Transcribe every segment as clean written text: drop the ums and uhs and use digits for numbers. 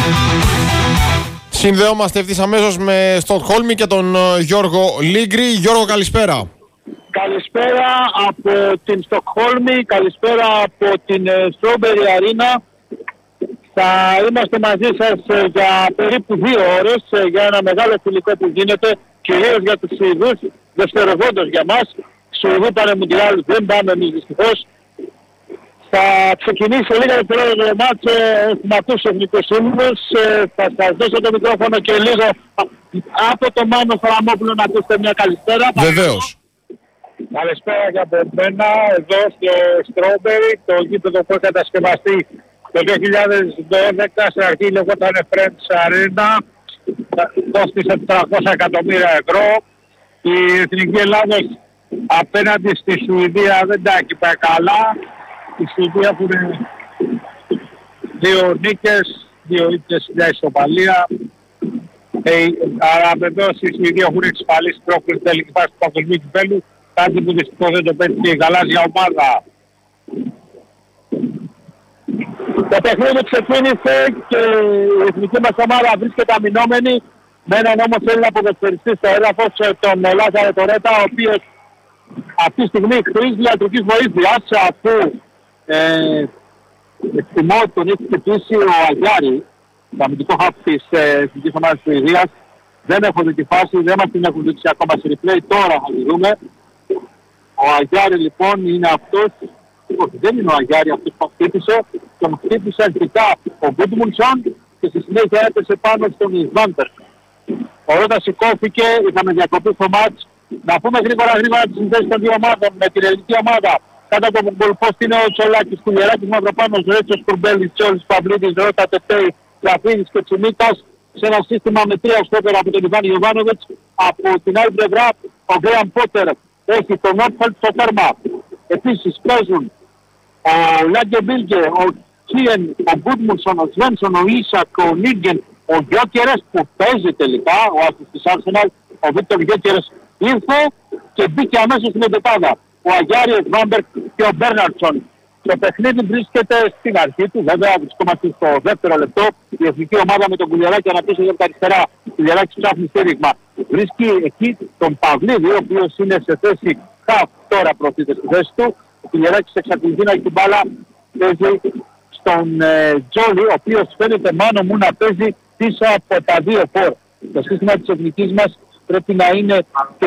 Συνδεόμαστε ευθύς αμέσως με Στοκχόλμη και τον Γιώργο Λίγκρη. Γιώργο, καλησπέρα. Καλησπέρα από την Στοκχόλμη, καλησπέρα από την Strawberry Arena. Θα είμαστε μαζί σας για περίπου 2 ώρες για ένα μεγάλο φιλικό που γίνεται, κυρίως για τους Σουηδούς, δευτεροβόντως για μας. Σουηδοί πάνε Μουντιάλ, δεν πάμε εμείς δυστυχώς. Θα ξεκινήσει λίγα δευτερόλεπτα το μάτσο, έχουμε ακούσει εθνικούς σύμβουλους. Θα σας δώσω το μικρόφωνο και λίγο από το Μάνο Χαραμόπουλο να ακούσετε μια καλησπέρα. Βεβαίως. Καλησπέρα για από μένα, εδώ στο Strawberry, το γήπεδο που έχει κατασκευαστεί το 2012, σε αρχή λεγόταν Friends Arena, κόστησε 400 εκατομμύρια ευρώ. Η Εθνική Ελλάδος απέναντι στη Σουηδία δεν τα έχει πάει καλά. Η Σουηδία που είναι 2 νίκες, 2 ήττες, 1 ισοπαλία. Άρα βεβαίως οι Σουηδοί έχουν εξασφαλίσει πρόκληση τελική φάση του παγκοσμίου κυπέλλου, κάτι που δυστυχώς δεν το πέτυχε η γαλάζια ομάδα. Το παιχνίδι ξεκίνησε και η εθνική μας ομάδα βρίσκεται αμυνόμενη με έναν όμως Έλληνα ποδοσφαιριστή στο έδαφος, τον Λάζαρο Τορέτα, ο οποίος αυτή τη στιγμή χρήζει ιατρικής βοήθειας, αφού εκτιμώ ότι τον έχει χτυπήσει ο Αγιάρη, το αμυντικό χαφ της εθνικής ομάδας της Σουηδίας. Δεν έχω δει τη φάση, δεν μας την έχουν δείξει ακόμα σε replay, τώρα θα τη δούμε. Ο Αγιάρη λοιπόν είναι αυτός, δεν είναι ο Αγιάρη αυτός που χτύπησε, τον χτύπησε αρχικά ο Γκούντμουνσον και στη συνέχεια έπεσε πάνω στον Ισβάντερ. Ο Ρότα σηκώθηκε, είχαμε διακοπή στο μάτς. Να πούμε γρήγορα τις συνθέσεις των δύο ομάδων. Με την ελληνική ομάδα κατά τον γκολπόστη είναι ο Τσολάκης, Κουλιεράκης, Μαυροπάνος, Ρέτσος, Κουρμπέλης, Τσόλης, Παυλίδης, Ρότα, Τετέι, Λαφίδης και Τσιμίκας, σε ένα σύστημα με 3 στόπερα από τον Ιβάν Ιωβάνοβιτς. Από την άλλη πλευρά ο Γκρέαμ Πότερ έχει τον Νότφελτ στο τέρμα. Επίσης παίζουν ο Λάγκεμπίλγκε, ο Κίεν, ο Γκούντμουνσον, ο Σβένσον, ο Ίσακ, ο Νίγκεν, ο Γιόκερες που παίζει τελικά, ο άσος της Arsenal, ο Βίκτορ Γιόκερες ήρθε και μπήκε αμέσως στην εντεκάδα. Ο Αγιάρη, ο Σβάμπερκ και ο Μπέρναρτσον. Το παιχνίδι βρίσκεται στην αρχή του, βέβαια βρισκόμαστε στο δεύτερο λεπτό. Η εθνική ομάδα με τον Κουλιεράκη αναπτύσσεται για τα αριστερά. Ο Κουλιεράκης ψάχνει στήριγμα. Βρίσκει εκεί τον Παυλίδη, ο οποίος είναι σε θέση χαφ, τώρα προωθείται στη θέση του. Ο Κουλιεράκης εξακολουθεί να έχει την μπάλα, παίζει στον Τζόλι, ο οποίος φαίνεται μάνο μου να παίζει πίσω από τα 2 φορ. Το σύστημα της εθνικής μας πρέπει να είναι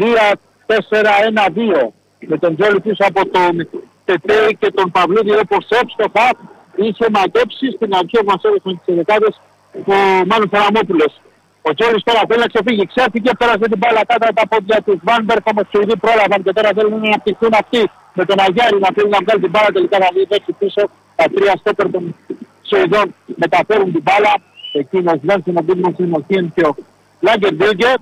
3-4-1-2. Με τον Τζόλι πίσω από τον Τετέι και τον Παυλίδη, όπως έψτοχα είχε μαγέψει στην αρχή που μας έδωσαν τις ενδεκάδες ο Μάνος Χαραμόπουλος. Ο Τζόλις τώρα θέλει να ξεφύγει, ξέφυγε, πέρασε την μπάλα κάτω από τα πόδια του Βάνμπερκ, όμως οι Σουηδοί πρόλαβαν και τώρα θέλουν να αναπτυχθούν αυτοί με τον Αγιάρη να θέλει να βγάλει την μπάλα, τελικά να βγει έτσι πίσω. Τα 3 στόπερ των Σουηδών μεταφέρουν την μπάλα, εκείνος Βένσον, ο Γκούντμουνσον, ο Κίεν και ο Λάγκερμπίλγκε.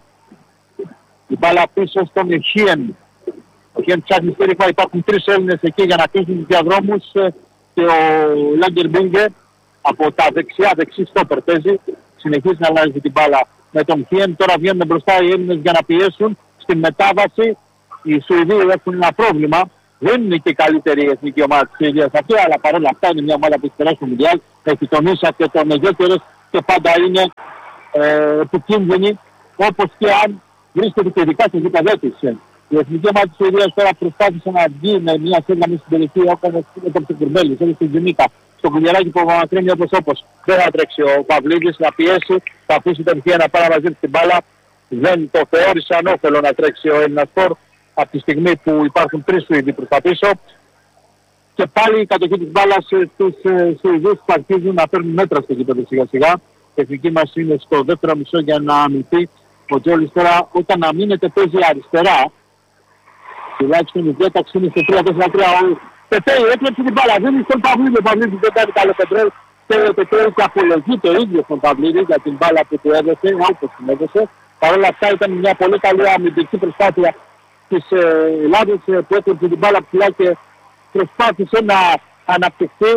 Η μπάλα πίσω στον Χίεν. Ο Χίεν ψάχνει στήριγμα, υπάρχουν 3 Έλληνες εκεί για να κλείσουν τους διαδρόμους και ο Λάγκερμπίλγκε από τα δεξί στόπερ παίζει. Συνεχίζει να αλλάζει την μπάλα με τον Χίεν. Τώρα βγαίνουν μπροστά οι Έλληνες για να πιέσουν. Στην μετάβαση οι Σουηδοί έχουν ένα πρόβλημα. Δεν είναι και η καλύτερη εθνική ομάδα της Σουηδίας αυτή, αλλά παρόλα αυτά είναι μια ομάδα που έχει περάσει στο Μουντιάλ. Έχει τον Ίσακ και τον Γιόκερες και πάντα είναι επικίνδυνη, όπως και αν βρίσκεται και ειδικά στις δικαδέτης. Η εθνική ομάδα της Σουηδίας τώρα προσπάθησε να βγει με μια σέλα μέσα στην περιοχή, όπως τον Κουρμπέλης, όπως την Τζιμίκα, στο Κουλιεράκι που μακρύνει όπως. Δεν θα τρέξει ο Παυλίδης να πιέσει, θα αφήσει τον Χία να πάρει μαζί την μπάλα. Δεν το θεώρησε ανώφελο να τρέξει ο Έλληνας φορ από τη στιγμή που υπάρχουν 3 Σουηδοί προς τα πίσω. Και πάλι η κατοχή της μπάλας στους Σουηδούς που αρχίζουν να παίρνουν μέτρα στο γήπεδο σιγά σιγά. Η εθνική μας είναι στο δεύτερο μισό για να αμυνθεί. Ο Τζόλις τώρα όταν αμήνεται παίζει αριστερά. Τουλάχιστον η διάταξη είναι στο 3-4-3. Τετέι έκλεψε την μπάλα, δίνει στον Παυλίδη. Ο Παυλίδης δεν κάνει καλό κοντρόλ. Και απολογεί το ίδιο στον Παυλίδη για την μπάλα που του έδωσε, όπως την έδωσε. Παρ' όλα αυτά ήταν μια πολύ καλή αμυντική προσπάθεια της Ελλάδας που έκλεψε την μπάλα ψηλά και προσπάθησε να αναπτυχθεί.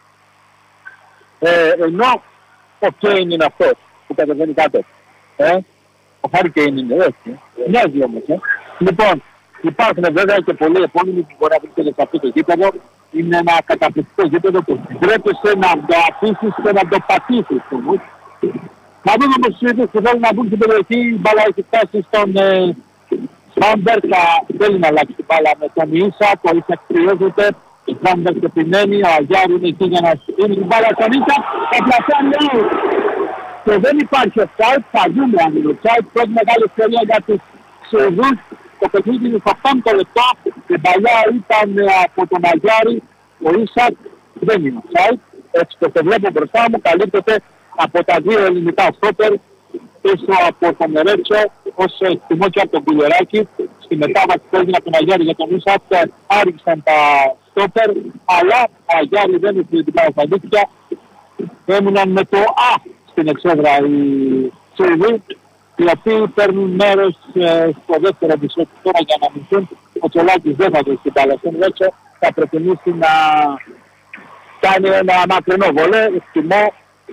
Ενώ ο Κέιν είναι αυτός που κατεβαίνει κάτω. Ο Χάρι Κέιν είναι, όχι. Μοιάζει όμως. Λοιπόν, υπάρχουν βέβαια και πολλοί επώνυμοι που μπορεί να βρίσκονται σε αυτό το γήπεδο. Είναι ένα καταπληκτικό γήπεδο που πρέπει να το αφήσεις και να το πατήσεις όμως. Να δούμε όμως τους Σουηδούς που θέλουν να μπουν στην περιοχή. Η μπάλα έχει φτάσει στον Σβάμπερ. Θέλει να αλλάξει την μπάλα με τον Ίσακ. Ο Ίσακ κρυώζεται. Ο Σβάμπερ το πινένει. Ο Αγιάρου είναι εκεί για να στείλει την μπάλα στον Ίσακ. Θα πλασάνει out. Και δεν υπάρχει offside. Θα δούμε αν είναι offside. Πρώτη μεγάλη ευκαιρία για τους Σουηδούς. Το παιχνίδι είναι στο 5ο λεπτό. Η παλιά ήταν από τον Αγιάρη. Ο Ίσακ δεν είναι offside. Έτσι το βλέπω μπροστά μου. Καλύπτεται από τα δύο ελληνικά στόπερ, πίσω από τον Ρέτσο, ως εκτιμώ και από τον Κουλεράκη. Στη μετάβαση που έγινε από τον Αγιάρη για τον Ίσακ, άργησαν τα στόπερ, αλλά ο Αγιάρη δεν έφυγε την παραφαντήθεια. Έμειναν με το Α στην εξέδρα οι Σουηδοί, οι οποίοι παίρνουν μέρος στο δεύτερο μισό του τώρα για να μισούν. Ο Τσολάκης δεν θα δώσει την μπάλα στον Ρέτσο, θα προτιμήσει να κάνει ένα μακρινό βολέ. Εκτιμώ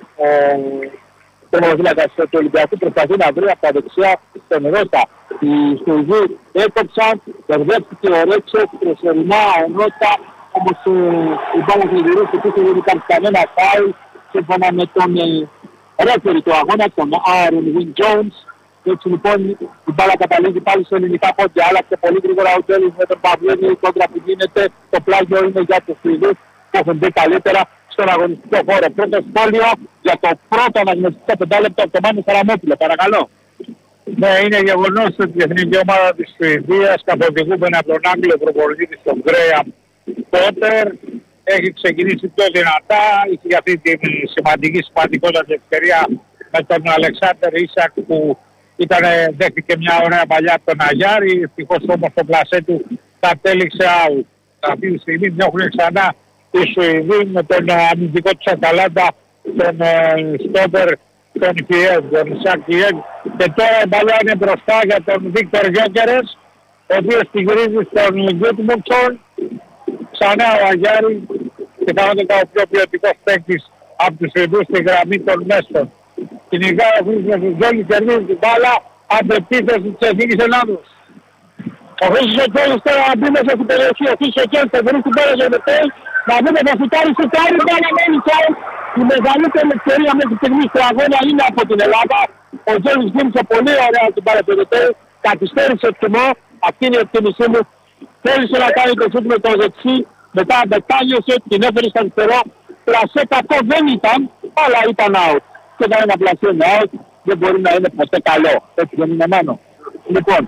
τον Μοδήλακα του Ολυμπιακού προσπαθεί να βρει από τα δεξιά στον Ρώτα. Οι Σουηδοί έκοψαν, μπερδεύτηκε ο Ρέτσο, προσωρινά ο Ρώτα, όμως η μπάλα του Ιδηρούς του πίσω δεν υπάρχει κανένα φάουλ σύμφωνα με τον ρέφερη του αγώνα, τον Άρον Βιν Τζόουνς. Έτσι λοιπόν η μπάλα καταλήγει πάλι σε ελληνικά πόδια. Άλλαξε πολύ γρήγορα ο Τέλης με τον Παυλένη, η κόντρα που γίνεται, το πλάγιο είναι για τους Σουηδούς που έχουν μπει καλύτερα στον αγωνιστικό χώρο. Πρώτο σχόλιο για το πρώτο αναγνωστικό πεντάλεπτο από τον Μάνο Σαραμόπουλο. Παρακαλώ. Ναι, είναι γεγονός ότι η εθνική ομάδα της Σουηδίας, καθοδηγούμενη από τον Άγγλο προπονητή τον Γκρέαμ Πότερ, έχει ξεκινήσει πιο δυνατά. Είχε για αυτή τη σημαντικότατη ευκαιρία με τον Αλεξάνδερ Ίσακ που δέχτηκε μια ωραία παλιά από τον Αγιάρη. Ευτυχώς όμως το πλασέ του κατέληξε out. Αυτή τη στιγμή διώχνουν ξανά οι Σουηδοί με τον αμυντικό της Αταλάντα, τον στόπερ, τον Κιέγ, τον Ισακ Κιέγ. Και τώρα η μπαλιά είναι μπροστά για τον Βίκτορ Γιόκερες, ο οποίος τη γυρίζει στον Γκούτμουντσον. Ξανά ο Αγιάρη και κανονικά ο πιο ποιοτικός παίκτης από τους Σουηδούς στη γραμμή των μέσων. Κυνηγά ο Χρήστος Ζόλη, κερδίζει την μπάλα, αντεπίθεση της Εθνικής Ελλάδος. Ο Χρήστος Ζόλης τώρα μπει μέσα στην περιοχή, ο Χρήστος Ζόλης θα βρει την μπάλα για το τέλος. Να δούμε θα σουτάρει μπάλα μένει τσάι. Η μεγαλύτερη ευκαιρία μέχρι στιγμή του αγώνα είναι από την Ελλάδα. Ο Ζόλης γίνησε πολύ ωραία την μπάλα για το τέλος. Καθυστέρησε εκτιμώ, αυτή είναι η εκτίμησή μου. Θέλησε να κάνει το σούτ με το δεξί, μετά μετάλλιωσε, την έφερε στο αριστερό. Πλασέ κακό δεν ήταν, αλλά ήταν out. Και όταν ένα πλασέ είναι out, δεν μπορεί να είναι ποτέ καλό. Έτσι δεν είναι μάνο. Λοιπόν,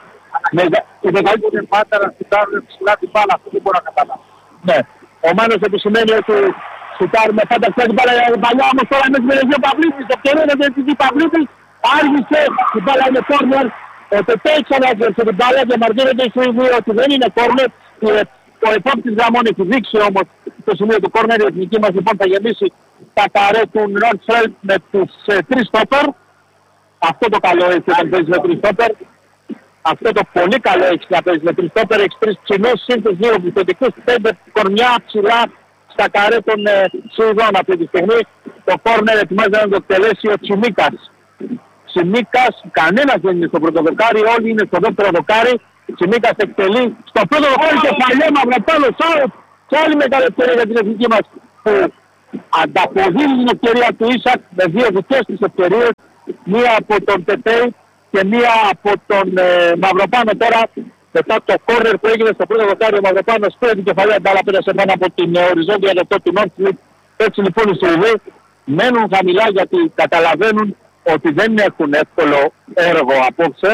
η μεγαλύτερη μάτερα σουτάρουν ψηλά την μπάλα, αυτό δεν μπορώ να καταλάβω. Ναι, ο Μάνος επισημαίνει ότι σουτάρουμε πάντα ψηλά την μπάλα, η παλιά όμως τώρα είναι στην περιοχή ο Παυλίτης, το καιρό είναι ο Παυλίτης, άργησε, η μπάλα είναι corner. Ο Πετέι ξανάγερσε την μπάλα και μαρτύρεται οι Σουηδοί ότι δεν είναι κόρνερ. Ο επόπτης γραμμών έχει δείξει όμως το σημείο του κόρνερ. Η εθνική μας λοιπόν θα γεμίσει τα καρέ του Ρόντσφελτ με τους 3 στόπερ. Αυτό το καλό έχει όταν παίζει με 3 στόπερ. Αυτό το πολύ καλό έχει να παίζει με 3 στόπερ. Έχει 3 ψηλούς συν τους 2 επιθετικούς, 5 κορμιά ψηλά στα καρέ των Σουηδών αυτή τη στιγμή. Το κόρνερ ετοιμάζεται να το εκτελέσει ο Τσιμίκας. Τσιμίκας, κανένας δεν είναι στο πρώτο δοκάρι, όλοι είναι στο δεύτερο δοκάρι. Τσιμίκας εκτελεί στο πρώτο δοκάρι και παλιέ μαυροπέλο σάουτ. Και άλλη μεγάλη ευκαιρία για την εθνική μας που ανταποδίδει την ευκαιρία του Ίσακ με 2 δικές της ευκαιρίες. Μία από τον Πετέι και μία από τον Μαυροπάνο τώρα. Μετά το κόρνερ που έγινε στο πρώτο δοκάρι, ο Μαυροπάνος πήρε την κεφαλιά, μπάλα πέρασε πάνω από την οριζόντια λεπτό του Νόρθλιπ. Έτσι λοιπόν οι Σουηδοί μένουν χαμηλά γιατί καταλαβαίνουν ότι δεν έχουν εύκολο έργο απόψε.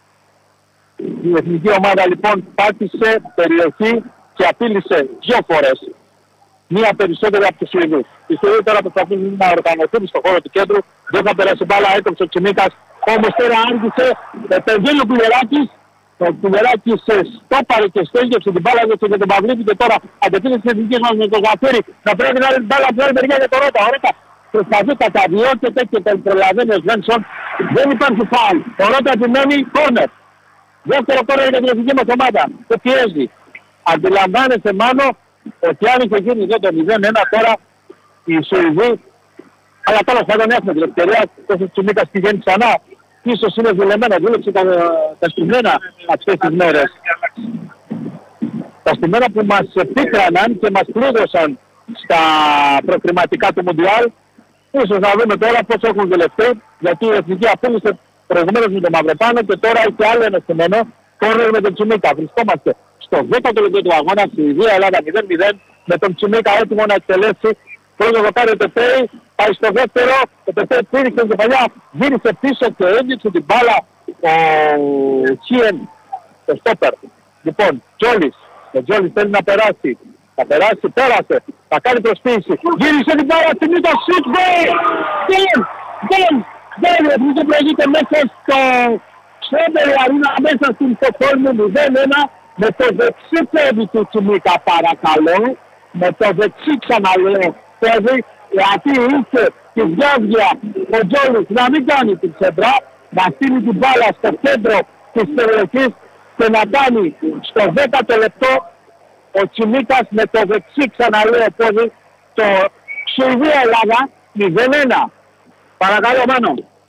Η εθνική ομάδα λοιπόν πάτησε περιοχή και απείλησε 2 φορές. Μία περισσότερη από τους Σουηδούς. Οι Σουηδοί τώρα προσπαθούν να οργανωθούν στον χώρο του κέντρου. Δεν θα περάσει μπάλα, έκοψε ο Τσιμίκας. Όμως τώρα άργησε, επενδύει ο Πουλεράκης. Ο Πουλεράκης στόπαρε και στέλνιεψε την μπάλα για τον Παυλίτη και τώρα αντεπίθεση της εθνικής μας με τον Γαφύρη. Να πρέπει να την μπάλα από την άλλη μεριά για τον Ρώτα. Προσπαθεί καταδιώκεται και τον προλαβαίνει ο Σβένσον. Δεν υπάρχει φάουλ. Ο Ρώτα επιμένει κόρνερ. Δεύτερο κόρνερ για την εθνική μας ομάδα. Το πιέζει. Αντιλαμβάνεσαι μάνο ότι αν είχε γίνει εδώ το 0-1 τώρα οι Σουηδοί, αλλά τώρα θα δεν έχουμε την ευκαιρία. Τόσο Τσιμίκας πηγαίνει ξανά. Ίσως είναι δουλεμένα. Δούλεψε τα στημένα αυτές τις μέρες. Τα στημένα που μας πίκραναν και μας πλούδωσαν στα προκριματικά του Μουντιάλ. Ίσως να δούμε τώρα πώς έχουν δηλευτεί, γιατί η Εθνική απόλυσε προηγουμένως με τον Μαυροπάνο και τώρα έχει άλλο ένα στημένο κόρνερ με τον Τσιμίκα. Βρισκόμαστε στο 10ο λεπτό του αγώνα, Σουηδία Ελλάδα 0-0, με τον Τσιμίκα έτοιμο να εκτελέσει. Πρώτο δοκάρι ο Τετέι, πάει στο δεύτερο, ο Τετέι πήρε την κεφαλιά, γύρισε πίσω και έδειξε την μπάλα ο Χίεν, το στόπερ. Λοιπόν, Τζόλις, ο Τζόλις θέλει να περάσει. Θα περάσει, πέρασε, θα κάνει προσποίηση. Γύρισε την μπάλα, Τσιμίκα, σουτ, γκολ! Η Εθνική προηγείται μέσα στο Σέμπερι Αρίνα, μέσα στην Στοκχόλμη 0-1, με το δεξί πόδι του Τσιμίκα, παρακαλώ. Με το δεξί ξαναλέω πόδι, γιατί είχε τη διάβγεια ο Τζόλις να μην κάνει την τσέντρα, να στείλει την μπάλα στο κέντρο της περιοχής και να κάνει στο 10ο λεπτό ο Τσιμίκας με το δεξί ξαναλέω πόδι το Σουηδία Ελλάδα 0-1. Παρακαλώ Μάνο.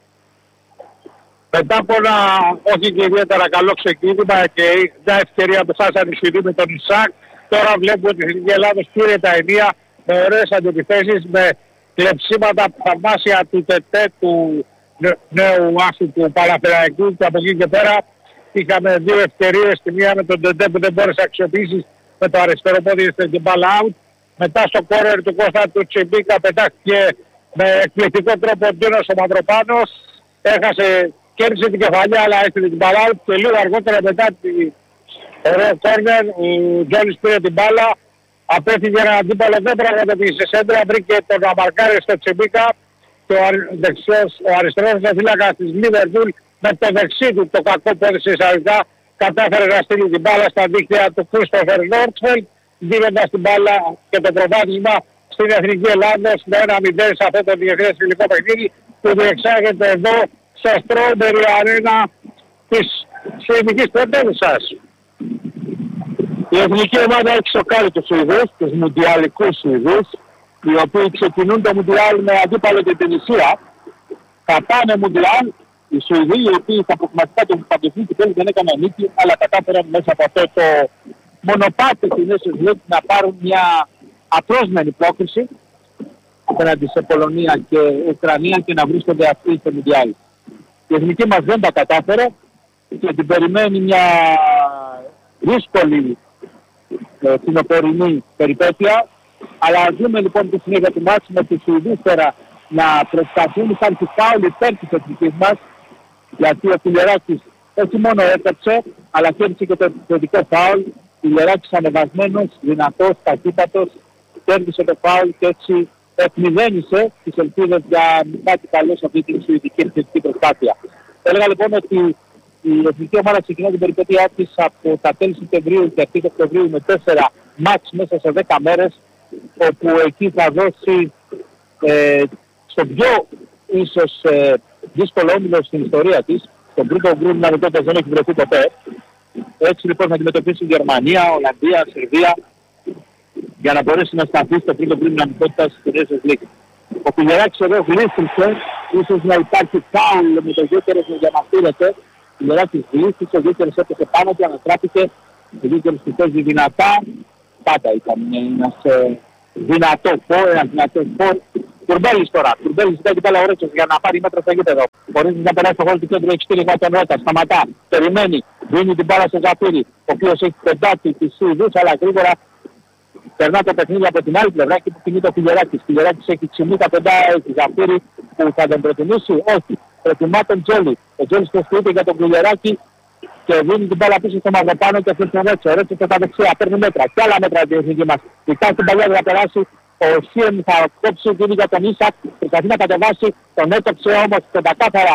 Μετά από ένα όχι και ιδιαίτερα καλό ξεκίνημα και μια ευκαιρία που φτάσανε οι Σουηδοί με τον Ισακ, τώρα βλέπουμε ότι η Εθνική Ελλάδος πήρε τα ενία με ωραίες αντιπιθέσεις, με κλεψίματα θαυμάσια του Τετέ, του νέου άσου του Παναθηναϊκού, και από εκεί και πέρα είχαμε δύο ευκαιρίες, τη μία με τον Τετέ που δεν μπόρεσε να αξιοποιήσει με το αριστερό πόδι στην μπάλα out. Μετά στο κόρνερ του Κώστα του Τσιμπίκα πετάχτηκε με εκπληκτικό τρόπο ο Ντίνος ο Μαυροπάνος, κέρδισε την κεφαλιά αλλά έστειλε την μπάλα out και λίγο αργότερα μετά την ωραίο κόρνερ ο Τζόλις πήρε την μπάλα, απέφυγε έναν αντίπαλο, δεν πραγματοποιήσε σέντρα, βρήκε τον να μαρκάρει στο Τσιμπίκα και ο αριστερός φύλακας της Λίβερπουλ με το δεξί του το κακό πόδι εισαγωγικά κατάφερε να στείλει την μπάλα στα δίχτυα του Κρίστοφερ Νόρτσφελτ, δίνοντας την μπάλα και το προβάδισμα στην Εθνική Ελλάδος με 1-0 σε αυτό το διεθνές φιλικό παιχνίδι που διεξάγεται εδώ στο Στρόμπερι Αρένα της Σουηδικής πρωτεύουσας. Η Εθνική ομάδα έχει σοκάρει τους Σουηδούς, τους μουντιαλικούς Σουηδούς, οι οποίοι ξεκινούν το μουντιάλ με αντίπαλο την Τινησία. Θα πάνε μουντιάλ οι Σουηδοί, οι οποίοι στα προκριματικά του παντοφλού του τέλους δεν έκαναν νίκη, αλλά κατάφεραν μέσα από αυτό το μονοπάτι του Nations League να πάρουν μια απρόσμενη πρόκριση απέναντι σε Πολωνία και Ουκρανία και να βρίσκονται αυτοί στο μουντιάλ. Η Εθνική μας δεν τα κατάφερε και την περιμένει μια δύσκολη φθινοπορεινή περιπέτεια. Αλλά δούμε λοιπόν τη συνέχεια του μάτς με τους Σουηδούς τώρα να προσταθούν. Υπάρχει φάουλ υπέρ της εθνικής μας, γιατί ο Φιλεράκης όχι μόνο έπαιξε, αλλά κέρδισε και το επιθετικό φάουλ. Ο Φιλεράκης ανεβασμένος, δυνατός, ταχύτατος, κέρδισε το φάουλ και έτσι εκμηδένισε τις ελπίδες για κάτι καλό σε αυτή την σουηδική επιθετική προσπάθεια. Έλεγα λοιπόν ότι η εθνική ομάδα ξεκινά την περιπέτειά της από τα τέλη Σεπτεμβρίου και αρχές Οκτωβρίου με 4 μάτς μέσα σε 10 μέρες, όπου εκεί θα δώσει στον πιο ίσως δύσκολο όμιλο στην ιστορία της, τον πρώτο γκρουπ να τότε δεν έχει βρεθεί ποτέ. Έτσι λοιπόν θα αντιμετωπίσει η Γερμανία, Ολλανδία, Σερβία, για να μπορέσει να σταθεί στο πρώτο γκρουπ δυναμικότητας στην Nations League. Ο Φιλεράκης εδώ γλίστησε, ίσως να υπάρχει φάουλ με το Γιώκερες για να φύρεται. Ο Φιλεράκης γλίστησε, ο Γιώκερες έπεσε πάνω και ανατράπηκε. Ο Γιώκερες του παίζει δυνατά, πάντα ήταν ένας δυνατό φόρ. Κουρμπέλης τώρα, Κουρμπέλης ζητάει την μπάλα ο Ρέτσος για να πάρει μέτρα στο γήπεδο. Χωρίς να περάσει το χώρο του κέντρου, έχει στήριγμα τον Ρότα, σταματά, περιμένει, δίνει την μπάλα στο Ζαφύρι, ο οποίος έχει πεντάτη της Σουηδούς, αλλά γρήγορα περνά το παιχνίδι από την άλλη πλευρά και που κινείται ο Φιλεράκης. Ο Φιλεράκης έχει Τσιμίκα πεντά, έχει Ζαφύρι που θα τον προτιμήσει, όχι. Προτιμά τον Τζόλι. Ο Τζόλις προσποιείται για τον Φιλεράκη και δίνει την μπάλα πίσω στο Μαυροπάνο και αφήνει τον Ρέτσο. Ο Ρέτσος στα δεξιά, παίρνει μέτρα και άλλα μέτρα την εθνική μας. Κοιτάει την παλιά να περάσει. Ο Σίεν θα κόψει δίνει για τον Ίσακ, προσπαθεί να κατεβάσει, τον έτοψε όμως πεντακάθαρα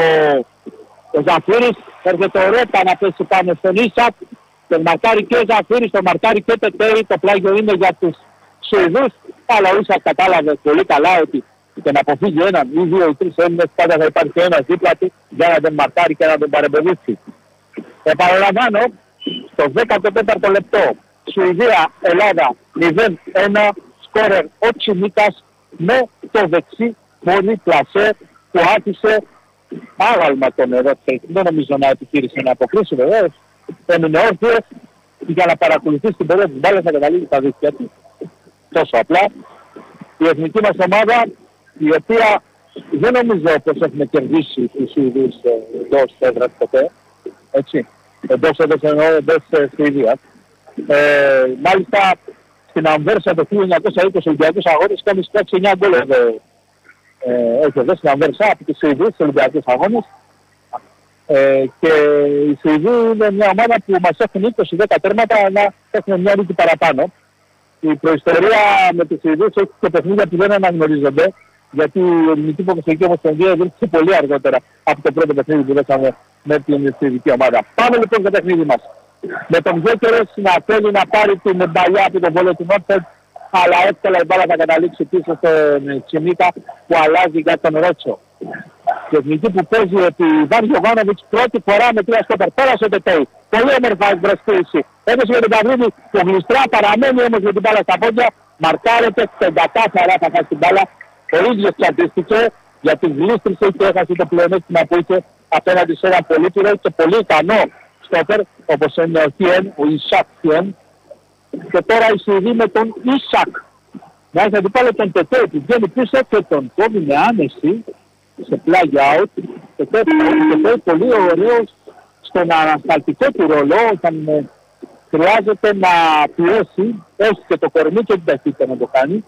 ο Ζαφύρης. Έρχεται ο Ρέτα να πέσει πάνω στον Ίσακ, τον μαρκάρει και ο Ζαφύρης, τον μαρκάρει και το Τέρι, το πλάγιο είναι για τους Σουηδούς. Αλλά ο Ίσακ κατάλαβε πολύ καλά ότι και να αποφύγει έναν ή δύο ή τρεις Έλληνες, πάντα θα υπάρχει ένας δίπλα του για να τον μαρκάρει και να τον παρεμποδίσει. Επαναλαμβάνω, στο 14ο λεπτό, Σουηδία, Ελλάδα 0-1, σκόρερ ο Τσιμίκας με το δεξί πόδι πλασέ που άφησε άγαλμα τον Ερώτηση. Δεν νομίζω να επιχείρησε να αποκρίσει βεβαίως. Έμεινε όρθιος για να παρακολουθήσει την πορεία της μπάλας να καταλήγει στα δίκτυα του. Τόσο απλά. Η εθνική μας ομάδα η οποία δεν νομίζω πως έχουν κερδίσει τους Σουηδούς εντός έδρας ποτέ, έτσι, εντός έδρας εννοώ εντός Σουηδίας. Μάλιστα στην Αμβέρσα το 1920 Ολυμπιακούς Αγώνες είχαμε σπάξει 9 γκολ όχι εδώ στην Αμβέρσα από τους Σουηδούς στους Ολυμπιακούς Αγώνες. Και οι Σουηδοί είναι μια ομάδα που μας έχουν 20-10 τέρματα να έχουν μια νίκη παραπάνω. Η προϊστορία με τους Σουηδούς έχει και παιχνίδια που δεν αναγνωρίζονται, γιατί η Ελληνική Ποδοσφαιρική Ομοσπονδία δήλωσε πολύ αργότερα από το πρώτο παιχνίδι που δώσαμε με την Σουηδική ομάδα. Πάμε λοιπόν στο παιχνίδι μας. Με τον Γκέκερες να θέλει να πάρει την μπαλιά από τον βόλο του Νόρτφελτ, αλλά εύκολα η μπάλα θα καταλήξει πίσω στον Τσιμίκα που αλλάζει για τον Ρότσο. Η εθνική που παίζει επί Βάρ Γιωβάνοβιτς πρώτη φορά με 3 στόπερ. Πέρασε ο Τετέι. Πολύ όμορφα εκπροσποίηση. Έδωσε για τον Παυλίδη που γλιστρά, παραμένει όμως με την μπάλα στα πόδια. Μαρκάρεται, πεντακάθαρα θα χάσει την μπάλα. Ο ίδιος τσαντίστηκε γιατί γλίστρισε και έχασε το πλεονέκτημα που είχε απέναντι σε ένα πολύ τυρό και πολύ ικανό στόπερ όπως είναι ο Χιέν, ο Ισακ Χιέν. Και τώρα η Σουηδοί με τον Ισακ. Να έχει αντιπάλω τον Τετέι που βγαίνει πίσω και τον κόβει με άνεση σε πλάγια out. Και Τετέι πολύ ωραίος στον ανασταλτικό του ρόλο όταν χρειάζεται να πιέσει, έχει και το κορμί και την ταχύτητα να το κάνει.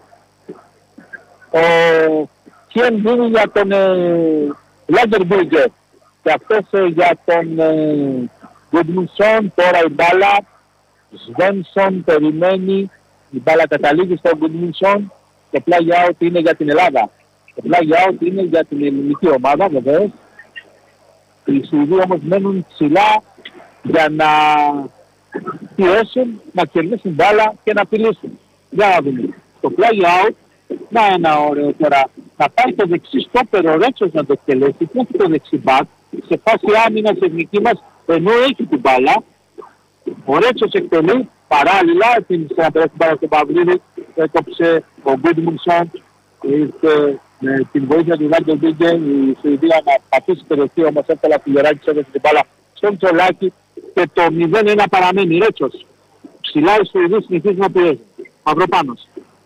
Ο Χιέν δίνει για τον Λάντερμπουργκερ και αυτός για τον Γκουντμουνσόν. Τώρα η μπάλα Σβένσον περιμένει, η μπάλα καταλήγει στον Γκουντμουνσόν. Το πλάγια out είναι για την Ελλάδα. Το πλάγια out είναι για την ελληνική ομάδα βεβαίως. Οι Σουηδοί όμως μένουν ψηλά για να πιέσουν, να κερδίσουν μπάλα και να απειλήσουν. Για να δούμε. Το πλάγια out, να ένα ωραίο τώρα. Θα πάει το δεξί στόπερ ο Ρέτσος να το εκτελέσει και όχι το δεξί μπακ. Σε φάση άμυνας εθνική μας ενώ έχει την μπάλα. Ο Ρέτσος εκτελεί παράλληλα, σε να περάσει την μπάλα στον Παυλίδη, έκοψε ο Γκουντμουνσόν. Ήρθε με την βοήθεια του Βάντο Μπίγκε η Σουηδία να πατήσει περιοχή, όμως εύκολα Πιλεράκης έδωσε την μπάλα στον Τσολάκη και το 0-1 παραμένει. Ρέτσος. Ψηλά οι Σουηδοί συνεχίζουν να πιέζουν. Μαυροπάνος.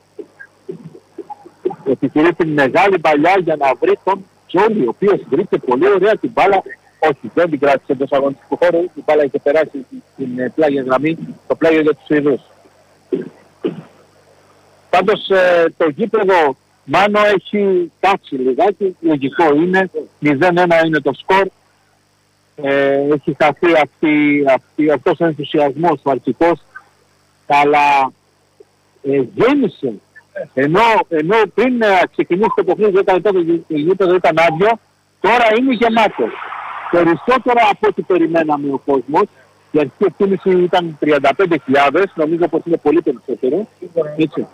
Επιχειρεί την μεγάλη παλιά για να βρει τον Τζόλι, ο οποίος βρήκε πολύ ωραία την μπάλα. Όχι, δεν την κράτησε εντός αγωνιστικού χώρου, η μπάλα είχε περάσει στην πλάγια γραμμή, το πλάγιο για τους Σουηδούς. Πάντως το γήπεδο Μάνο έχει τάξει λιγάκι, λογικό είναι, 0-1 είναι το σκορ. Έχει χαθεί αυτός ο ενθουσιασμός ο αρχικός, αλλά γέμισε. Ενώ πριν ξεκινήσει το παιχνίδι, όταν το γήπεδο ήταν άδειο, τώρα είναι γεμάτο. Περισσότερο από ό,τι περιμέναμε ο κόσμος. Η αρχική εκτίμηση ήταν 35.000, νομίζω πως είναι πολύ περισσότερο. Έτσι.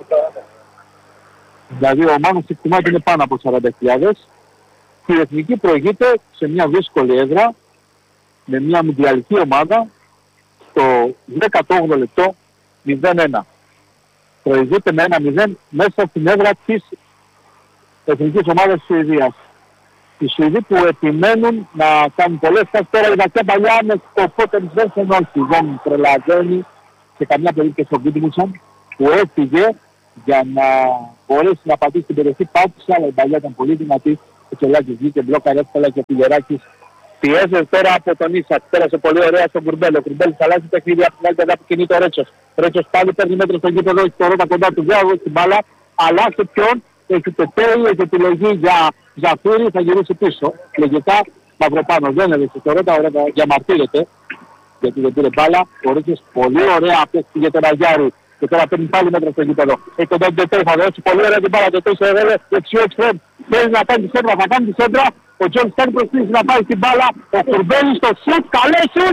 Δηλαδή ο Μάνος εκτιμά ότι είναι πάνω από 40.000. Και η εθνική προηγείται σε μια δύσκολη έδρα, με μια μουντιαλική ομάδα, στο 18ο λεπτό 0-1. Προηγείται με 1-0 μέσα στην έδρα της εθνικής ομάδας της Σουηδίας. Οι Σουηδοί που επιμένουν να κάνουν πολλές φάσεις τώρα η βαθιά παλιά με σκοπό τον Σβένσον όχι. Δεν προλαβαίνει σε καμιά περίπτωση ο Γκουντμουνσόν που έφυγε για να μπορέσει να πατήσει την περιοχή. Πάτησε, αλλά η παλιά ήταν πολύ δυνατή. Ο Τσολάκης βγήκε μπλόκαρ εύκολα και ο Πιλεράκης πιέζεται τώρα από τον Ίσακ. Πέρασε πολύ ωραία στον Κουρμπέλ. Ο Κουρμπέλ αλλάζει παιχνίδι από την άλλη πλευρά που κινείται ο Ρέτσος. Ο Ρέτσος πάλι παίρνει μέτρο στο γήπεδο, έχει το ρότα κοντά του, βγάζει την μπάλα. Αλλά σε ποιον έχει Τετέι, έχει επιλογή για Ζαφύρι, θα γυρίσει πίσω. Λογικά Μαυροπάνο δεν έδωσε το ρότα, ο Ρέτα διαμαρτύρεται γιατί δεν πήρε μπάλα. Ο Ρέτσος πολύ ωραία απέκτησε για τον Αγιάρη. Και τώρα παίρνει πάλι μέτρα στο γήπεδο. Έχει τον Τετέι, θα δώσει πολύ ωραία την μπάλα. Τετέι σε ρεύε, δεξιό εξτρέμ. Θέλει να κάνει τη σέντρα, θα κάνει τη σέντρα. Ο Τζον Στέρν προσπίζει να πάει στην μπάλα. Ο Κουρμπέλης στο σουτ, καλέ σουτ.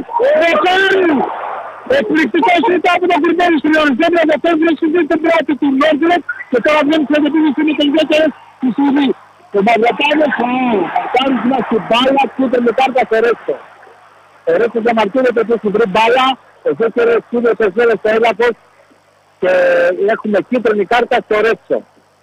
Εκπληκτικό σουτ από τον Κουρμπέλη στην Οριζέντρα. Ο Κουρμπέλης στην πρώτη του Νόρτρετ. Και τώρα βγαίνει στην επίδυση με τον Γκέκερες του Σουηδοί. Ο Μαυροπάνος κάνει στην μπάλα και με κάρτα σε Ρέτσο. Ο Ρέτσο διαμαρτύρεται ότι έχει βρει μπάλα. Ο Γκέκερες είναι σε σφαίρες στο έδαφος και έχουμε κίτρινη κάρτα στο Ρέτσο.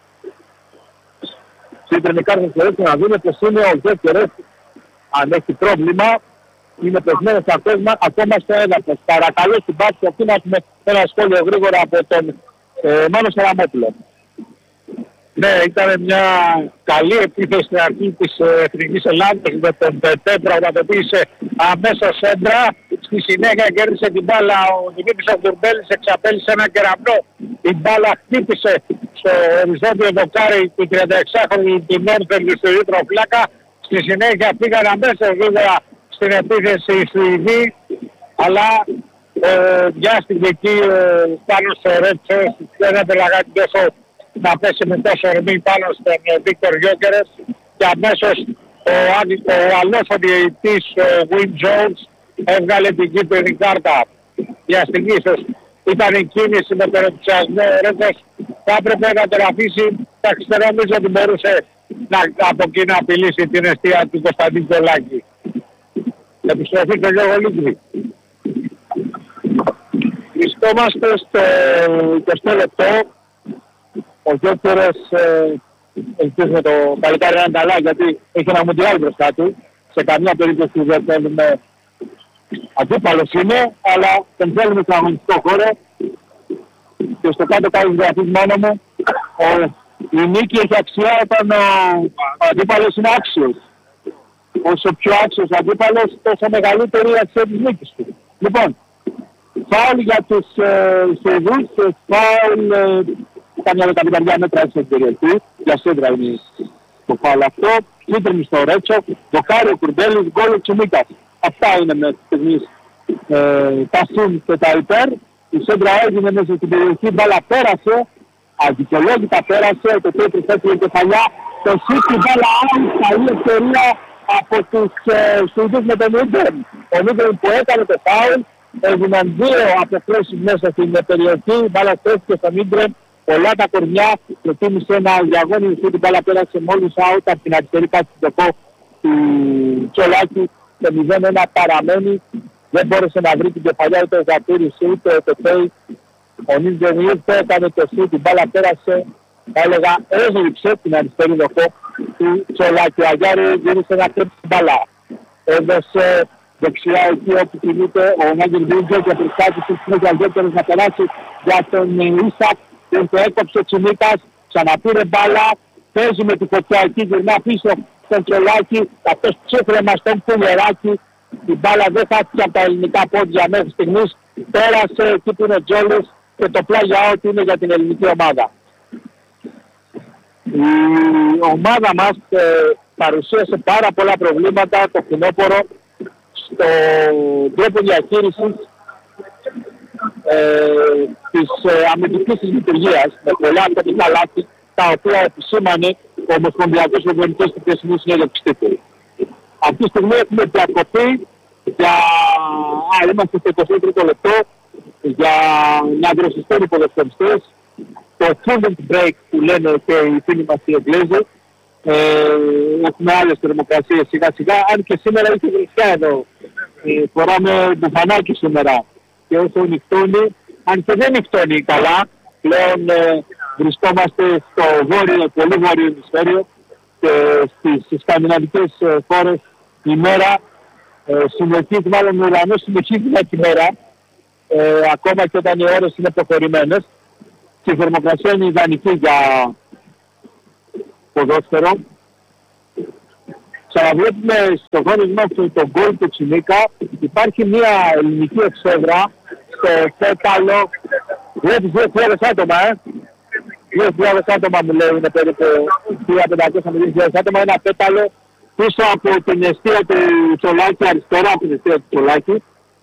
Κίτρινη κάρτα στο Ρέτσο να δούμε πως είναι ο Γκέκερες. Αν έχει πρόβλημα, είναι πεσμένος ακόμα στο έδαφος. Παρακαλώ στην πάση αυτή να έχουμε ένα σχόλιο γρήγορα από τον Μάνο Σαραμόπουλο. Ναι, ήταν μια καλή επίθεση στην αρχή της Εθνικής Ελλάδας με τον Πετέ, πραγματοποίησε αμέσως έντρα. Στη συνέχεια κέρδισε την μπάλα ο Δημήτρης Αβδουρμπέλης, εξαπέλυσε ένα κεραμνό. Η μπάλα χτύπησε στο οριζόντιο δοκάρι του 36χρονου του Νόρθελ στο ίδιο φλάκα. Στη συνέχεια πήγαν αμέσως βέβαια στην επίθεση οι Σουηδοί, αλλά βιάστηκε εκεί πάνω στο Ρέτσο, δεν ήθελα κάτι τόσο να πέσει με τόσο ορμή πάνω στον Βίκτορ Γιόκερες και αμέσως ο αλλός ο διαιτητής Win Jones έβγαλε την κίτρινη κάρτα. Για στιγμής ήταν η κίνηση με τον ενθουσιασμό, ο Ρέτσος θα έπρεπε να τον αφήσει, δεν νομίζω ότι μπορούσε από εκεί να απειλήσει την αιστεία του Κωνσταντίνου Τζολάκη. Επιστροφή στο Γιώργο Λίγκρη. Βρισκόμαστε στο 20 λεπτό. Ο Γιώκερες ελπίζουμε το παλικάρι να είναι καλά, γιατί έχει ένα μουντιάλ μπροστά του. Σε καμία περίπτωση δεν θέλουμε αντίπαλος είναι, αλλά δεν θέλουμε στον αγωνιστικό χώρο. Και στο κάτω κάτω γραφής μόνο μου, η νίκη έχει αξιά όταν ο αντίπαλος είναι άξιος. Όσο πιο άξιος ο αντίπαλος, τόσο μεγαλύτερη η αξία της νίκης του. Λοιπόν, φάουλ για τους Σουηδούς, φάουλ καμιά 15 μέτρα έξω την περιοχή, για σέντρα είναι το φάουλ αυτό, κίτρινη στο Ρέτσο, δοκάρι ο Κουρμπέλης, γκολ ο Τσιμίκας. Αυτά είναι με τις στιγμής τα συν και τα υπέρ. Η σέντρα έγινε μέσα στην περιοχή, μπάλα πέρασε, αδικαιολόγητα πέρασε, το τέτοιο θέτει κεφαλιά, το σύστη μπάλα άλλη, καλή ευκαιρία από τους Σουηδούς με τον Νίγκρεμ. Ο Νίγκρεμ που έκανε το φάουλ, έγιναν δύο αποφλέσεις μέσα στην περιοχή, η μπάλα στέφθηκε στον Νίγκρεμ, πολλά τα κορμιά, προτίμησε ένα διαγώνιο σου, την μπάλα πέρασε μόλις out από την αριστερή κάτω του του Τσολάκη, το 0-1 παραμένει, δεν μπόρεσε να βρει την κεφαλιά ούτε ο Ζατούρης ούτε ο Τετέι. Ο Νίγκρεμ ήρθε, έκανε το σου, την μπάλα πέρασε, θα έλεγα έζηψε την αριστερή δοχό του Τσολάκη. Ο Αγιάρη γύρισε να κρέψει την μπάλα. Έδωσε δεξιά εκεί όπου κινείται ο Νάγκελ Βίντζο και προσπάθησε στους Αγιώτερες να περάσει για τον Ίσακ. Δεν το έκοψε ο Τσιμίκας, ξαναπήρε μπάλα, παίζει με τη φωτιά εκεί, γυρνά πίσω στον Τσολάκη, αυτός ψήφρεμα στον Πουλεράκη. Η μπάλα δεν χάθηκε από τα ελληνικά πόδια μέχρι στιγμής, πέρασε εκεί που είναι ο Τζόλης και το πλάγια ότι είναι για την ελληνική ομάδα. Η ομάδα μας παρουσίασε πάρα πολλά προβλήματα το φθινόπωρο στον τρόπο διαχείρισης της αμυντικής της λειτουργίας, με πολλά αμυντικά λάθη, τα οποία επισήμανε ο Ομοσπονδιακός Προπονητής του Πρεσινού Συνέλευσης τύπου. Αυτή τη στιγμή έχουμε διακοπή για... είμαστε στο 23ο λεπτό για να δροσιστούν οι ποδοσφαιριστές. Το student break που λένε και οι φίλοι μας οι Εγγλέζοι. Έχουμε άλλες θερμοκρασίες σιγά σιγά, αν και σήμερα είχε βρυσιά εδώ. Φοράμε μπουφανάκι σήμερα και όσο νυχτώνει, αν και δεν νυχτώνει καλά, πλέον βρισκόμαστε στο βόρειο, πολύ βόρειο ημισφαίριο και στις σκανδιναβικές χώρες η μέρα συνεχίζει, μάλλον ο ουρανός συνεχίζει με τη μέρα, ακόμα και όταν οι ώρες είναι προχωρημένες και η θερμοκρασία είναι ιδανική για ποδόσφαιρο. Ξαναβλέπουμε στο γόνισμα τον γκολ του Τσιμίκα. Υπάρχει μια ελληνική εξέδρα στο πέταλο. Βλέπεις 2.000 άτομα, 2.000 άτομα μου λέει, είναι περίπου 1.500 με 2.000 άτομα. Ένα πέταλο πίσω από την αιστεία του Τσολάκη, αριστερά από την αιστεία του Τσολάκη.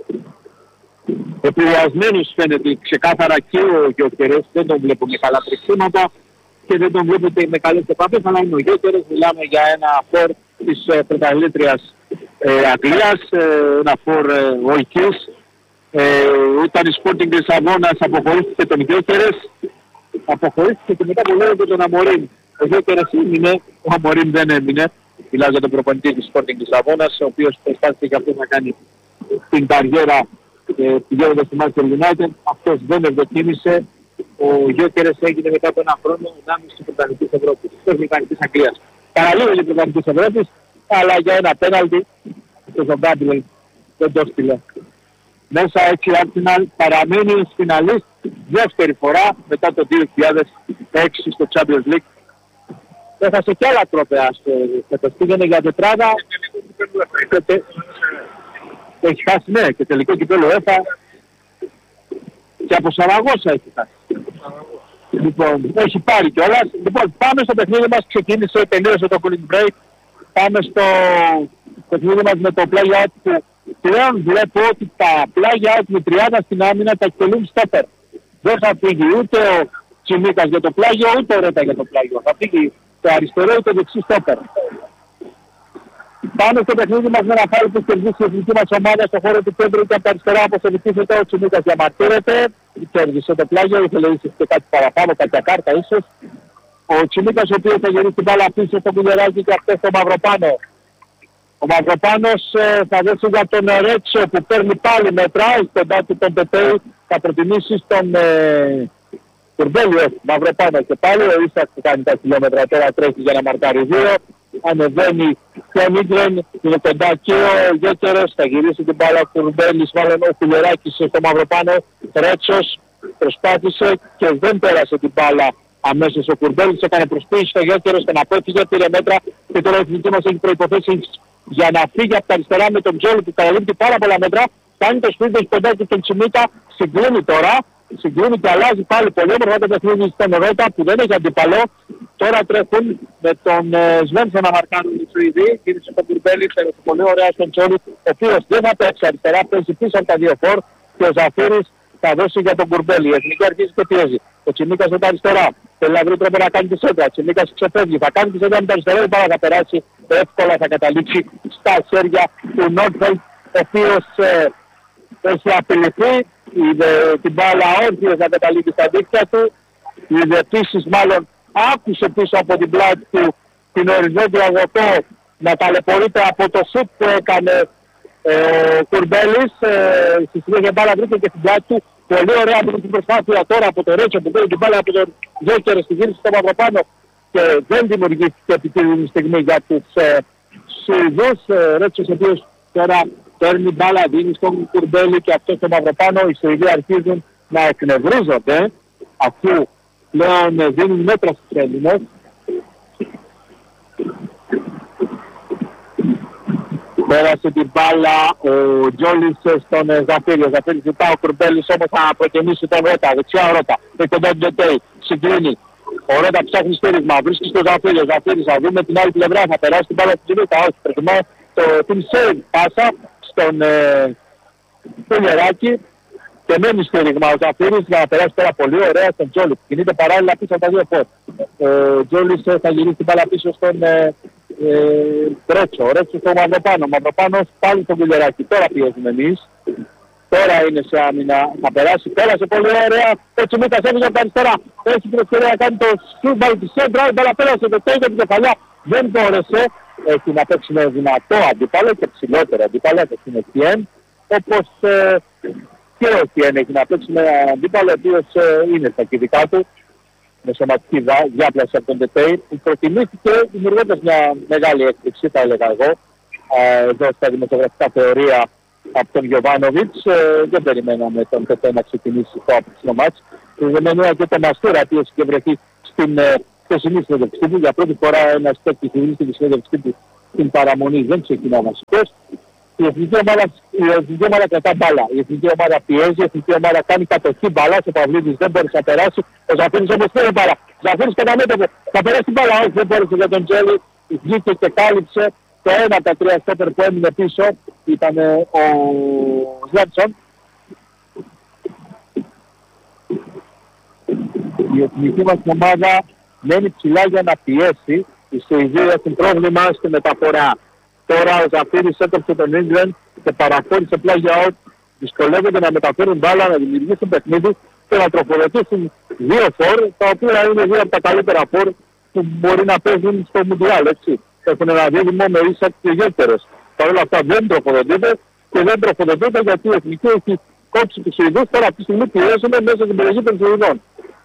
Επηρεασμένος φαίνεται ξεκάθαρα και ο Γιώκερες, δεν τον βλέπω με καλά τρεξίματα και δεν τον βλέπετε με καλές επαφές, αλλά είναι ο Γιώκερες, μιλάμε για ένα φορ της πρωταθλήτριας Αγγλίας, ένα φορ οικής. Όταν η Sporting της Λισαβόνας αποχωρήθηκε τον Γιώκερες, αποχωρήθηκε και μετά που λέγεται τον Αμορίν. Ο Γιώκερες έμεινε, ο Αμορίν δεν έμεινε. Μιλάω για τον προπονητή της Sporting της Λισαβόνας, ο οποίος προσπάθησε και αυτό να κάνει την καριέρα πηγαίνοντας στη Manchester United. Αυτός δεν ευδοκίμησε. Ο Γιώκερες έγινε μετά από ένα χρόνο 1,5 πρωταθλητής Ευρώπης, της Μηχανικής Αγγλίας. Παραλίγο για πρωταθλητής Ευρώπης, αλλά για ένα πέναλτι το Ζομπάντιλ δεν το στείλε. Μέσα έτσι η Arsenal παραμένει φιναλίστ δεύτερη φορά μετά το 2006 στο Champions League Έχασε και άλλα τρόπαια στο πήγαινε για τετράδα. Έχει χάσει, ναι, και τελικό κυπέλλο έφα. Και από Σαραγώσα έχει χάσει. Λοιπόν, έχει πάρει κιόλας. Λοιπόν, πάμε στο παιχνίδι μας. Ξεκίνησε, τελείωσε το cooling break. Πάμε στο παιχνίδι μας με το play out που πλέον βλέπω ότι τα play out με 30 στην άμυνα τα εκτελούν στόπερ. Δεν θα φύγει ούτε ο Τσιμίκας για το πλάγιο, ούτε ο Ρέτα για το πλάγιο. Θα φύγει το αριστερό ή το δεξί στόπερ. Πάμε στο παιχνίδι μας με ένα φάουλ που κερδίσει η εθνική μας ομάδα στο χώρο του κέντρου και από τα αριστερά όπως επιτίθεται ο Τσιμίκας διαμαρτύρεται. Κέρδισε το πλάγιο, ήθελε ίσως και κάτι παραπάνω, κάποια κάρτα ίσως. Ο Τσιμίκας ο οποίος θα γυρίσει την μπάλα πίσω στο κουλεράκι και αυτό στο Μαυροπάνο. Ο Μαυροπάνος θα δώσει για τον Ρέτσο που παίρνει πάλι μέτρα, κοντά του τον Πετέι, θα προτιμήσει στον Κουρμπέλιο, Μαυροπάνο και πάλι. Ο Ίσακ που κάνει τα χιλιόμετρα τώρα τρέχει για να μαρκάρει 2. Ανεβαίνει και ο Μίγκρεν, είναι κοντά και ο Γέκερος, θα γυρίσει την μπάλα ο Κουρμπέλης, μάλλον ο Κουλεράκης στο Μαυροπάνο. Ρέτσος προσπάθησε και δεν πέρασε την μπάλα αμέσως ο Κουρμπέλης, έκανε προσποίηση στο Γέκερος, τον απέφυγε, πήρε μέτρα και τώρα η εθνική μας έχει προϋποθέσεις για να φύγει από τα αριστερά με τον Τζόλι που καλύπτει πάρα πολλά μέτρα. Κάνει το σπίτι, έχει κοντά του τον Τσιμίκα, συγκλίνει τώρα. Συγκλίνει και αλλάζει πάλι πολύ όμορφα το παιχνίδι στον Ρέτα που δεν έχει αντίπαλο. Τώρα τρέχουν με τον Σβένσο να μαρκάρουν οι Σουηδοί. Γύρισε τον Κουρμπέλη, πέρασε πολύ ωραία στον Τζόλι, ο οποίος δεν θα παίξει αριστερά, παίζει πίσω από τα δύο φορ και ο Ζαφύρης θα δώσει για τον Κουρμπέλη. Η εθνική αρχίζει και πιέζει. Ο Τσιμίκας με τα αριστερά. Θέλει να βρει τρόπο να κάνει τη σέντρα. Ο Τσιμίκας ξεφεύγει. Θα κάνει τη σέντρα με τα αριστερά, η μπάλα θα περάσει εύκολα, θα καταλήξει στα χέρια του Νότφελτ, ο οποίος έχει απειληθεί. Είδε την μπάλα όρθιος να καταλήγει στα δίκτυα του. Είδε επίσης μάλλον άκουσε πίσω από την πλάτη του την οριζόντια αγωτό να ταλαιπωρείται από το σουτ που έκανε Κουρμπέλης. Στη συνέχεια μπάλα βρήκε και την πλάτη του. Πολύ ωραία από την προσπάθεια τώρα από το Ρέτσο που πήρε την μπάλα από τον Γέκερο στη γύριση στο Μαυροπάνο και δεν δημιουργήθηκε επιτυχημένη στιγμή για τους Σουηδούς. Ρέτσος ο οποίος τώρα παίρνει μπάλα, δίνει στον Κουρμπέλη και αυτό στο Μαυροπάνο. Οι Σουηδοί αρχίζουν να εκνευρίζονται αφού πλέον δίνουν μέτρα στους Έλληνες. Πέρασε την μπάλα ο Τζόλις στον Ζαφίρη. Ο Ζαφίρης ζητά, ο Κουρμπέλης όμως θα προτιμήσει τον Ρέτα. Δεξιά ο Ρέτα. Με κοντά του Ντετέι. Συγκλίνει. Ο Ρέτα ψάχνει στήριγμα. Βρίσκει στον Ζαφίρη. Ο Ζαφίρης θα δούμε την άλλη πλευρά. Θα περάσει την μπάλα στην Τζολίτα. Όχι, προτιμάει την save πάσα στον Πουλεράκη. Και μένει στήριγμα ο Ζαφίρης για να περάσει τώρα πολύ ωραία στον Τζόλις. Κινείται παράλληλα πίσω από τα δύο φόρ. Ο Τζόλις θα γυρίσει την μπάλα πίσω στον Ρέτσο. Ο Ρέτσο στο Μαυροπάνο. Μαυροπάνος πάλι στον Κουλεράκη. Τώρα πιέζουμε εμείς. Τώρα είναι σε άμυνα. Θα περάσει. Πέρασε πολύ ωραία. Ο Τσιμίκας έφυγε από τα αριστερά. Έχει την ευκαιρία να κάνει το σούμπαλ της σέντρα. Η μπάλα πέρασε το τέλος την κεφαλιά. Δεν μπόρεσε. Έχει να παίξει με δυνατό αντίπαλο και ψηλότερο αντίπαλο. Έχει την Etienne. Όπως και ο Etienne έχει να παίξει με αντίπαλο ο οποίος είναι στα κυβικά του. Με σωματική διάπλαση από τον Ντετέι που προτιμήθηκε δημιουργώντας μια μεγάλη έκπληξη, θα έλεγα εγώ, εδώ στα δημοσιογραφικά θεωρία από τον Γιωβάνοβιτς. Δεν περιμέναμε τον Ντετέι να ξεκινήσει το απόψινο μάτς. Δεδομένου και το Μαστούρα που έχει και βρεθεί στην χθεσινή συνέντευξή του. Για πρώτη φορά ένας παίκτης που στη συνέντευξή του στην παραμονή δεν ξεκινά βασικός. Η εθνική ομάδα κρατά μπάλα. Η εθνική ομάδα πιέζει, η εθνική ομάδα κάνει κατοχή μπάλα. Ο Παυλίδης δεν μπόρεσε να περάσει. Ο Ζαφύρης όμως πήρε μπάλα. Ζαφύρης κατά μέτωπο. Θα περάσει την μπάλα. Όχι, δεν μπόρεσε για τον Τζέλι. Βγήκε και κάλυψε το ένα από τα τρία στόπερ που έμεινε πίσω. Ήταν ο Ζένσον. Η εθνική μας ομάδα μένει ψηλά για να πιέσει. Η Σουηδία έχουν πρόβλημα στη μεταφορά. Τώρα ο Ζαφύρης έτρεψε τον Ίγκλεν και παραχώρησε πλάγια out. Δυσκολεύονται να μεταφέρουν μπάλα, να δημιουργήσουν παιχνίδι και να τροφοδοτήσουν δύο φορ, τα οποία είναι δύο από τα καλύτερα φορ που μπορεί να παίζουν στο Μουντιάλ, έτσι. Έχουν ένα δίδυμο με Ίσακ και Γέκερος. Παρ' όλα αυτά δεν τροφοδοτείται και δεν τροφοδοτείται γιατί η εθνική έχει κόψει τους Σουηδούς. Τώρα αυτή τη στιγμή πιέζουμε μέσα στην περιοχή των Σουηδών.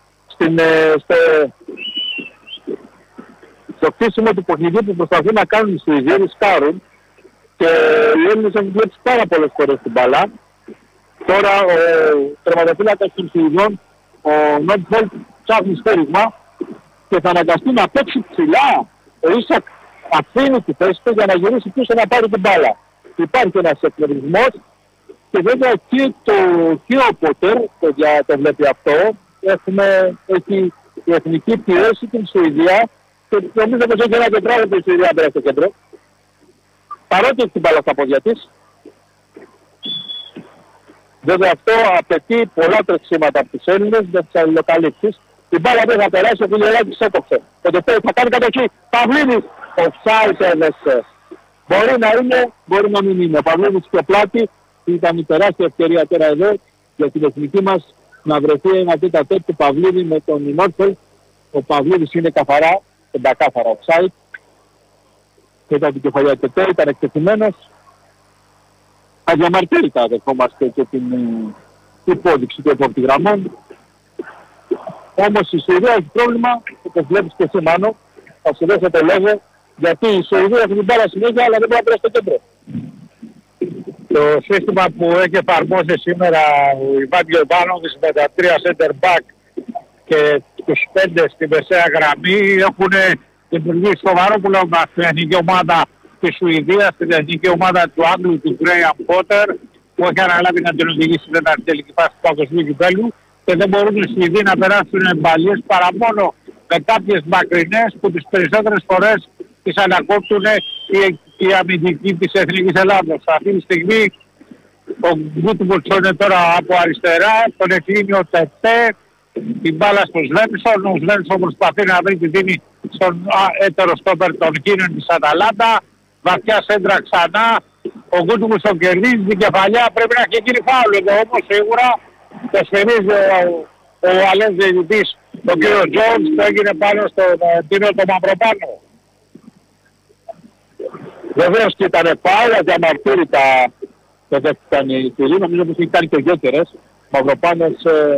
Στο χτίσιμο του παιχνιδιού που προσπαθούν να κάνουν οι Σουηδοί, ρισκάρουν και οι Έλληνες έχουν βλέψει πάρα πολλές φορές την μπάλα. Τώρα ο τερματοφύλακας των Σουηδών, ο Νότφελτ, ψάχνει στέριγμα. και θα αναγκαστεί να παίξει ψηλά. Ο Ίσακ αφήνει τη θέση του για να γυρίσει πίσω να πάρει την μπάλα. Υπάρχει ένας εκπληκτισμός και βέβαια και ο Πότερ το βλέπει αυτό. Έχει η εθνική πιέση την Σουηδία και νομίζω πως έχει ένα τετράδο που η Σουηδία μπαίνει στο κέντρο. Παρότι έχει την μπάλα στα πόδια της. Βέβαια αυτό απαιτεί πολλά τρεξίματα από τους Έλληνες για τις αλληλοκαλύψεις. Η μπάλα δεν θα περάσει, ο Φιλιεράκης έτοξε. Το τεπέι θα κάνει κατοχή. Παυλίδης, offside έδεσε. Μπορεί να είναι, μπορεί να μην είναι. Ο Παυλίδης και πλάτη ήταν η τεράστια ευκαιρία τώρα εδώ για την εθνική μας να βρεθεί ένα τέταρτο του Παυλίδη με τον Νόρφελ. Ο Παυλίδης είναι καθαρά, πεντακάθαρα offside. Και ήταν την κεφαλιά τεπέι, ήταν εκτεθειμένος. Αδιαμαρτύρητα δεχόμαστε και την υπόδειξη του επόπτη γραμμών. Όμως η Σουηδία έχει πρόβλημα, όπως βλέπεις και εσύ Μάνο, θα σου δώσω το λόγο, γιατί η Σουηδία έχει την μπάλα συνέχεια αλλά δεν μπορεί να περάσει στο κέντρο. Το σύστημα που έχει εφαρμόσει σήμερα ο Ιβάν Γιοβάνοβιτς με τα 3 center back και τους 5 στη μεσαία γραμμή έχουν δημιουργήσει σοβαρό πρόβλημα στην εθνική ομάδα της Σουηδίας, στην εθνική ομάδα του Άγγλου, του Graham Potter, που έχει αναλάβει να την οδηγήσει στην τέταρτη τελική φάση του παγκοσμίου κυπέλλου και δεν μπορούν οι Σουηδοί να περάσουν μπαλιές παρά μόνο με κάποιες μακρινές που τις περισσότερες φορές τις ανακόπτουν οι αμυντικοί της Εθνικής Ελλάδος. Αυτή τη στιγμή ο Γκούτμπολτσον είναι τώρα από αριστερά, τον εκλείνει ο Τετέ, την μπάλα στον Σβένσον, ο Σβένσον προσπαθεί να βρει τη δίνει στον έτερο στόπερ των Κίνων της Αταλάντα, βαθιά σέντρα ξανά, ο Γκούτμπολτσον κερδίζει την κεφαλιά, πρέπει να έχει γίνει φάουλ εδώ όμως σίγουρα. Το σφυρίζει ο Αλές διαιτητής, τον κύριο Τζόνς, που έγινε πάνω στον Τίνο το Μαυροπάνο. Βεβαίως και ήταν πάρα διαμαρτύρητα το δέχτηκαν οι φίλοι, νομίζω πως είχε κάνει και ο Γιώκερες. Ο Μαυροπάνος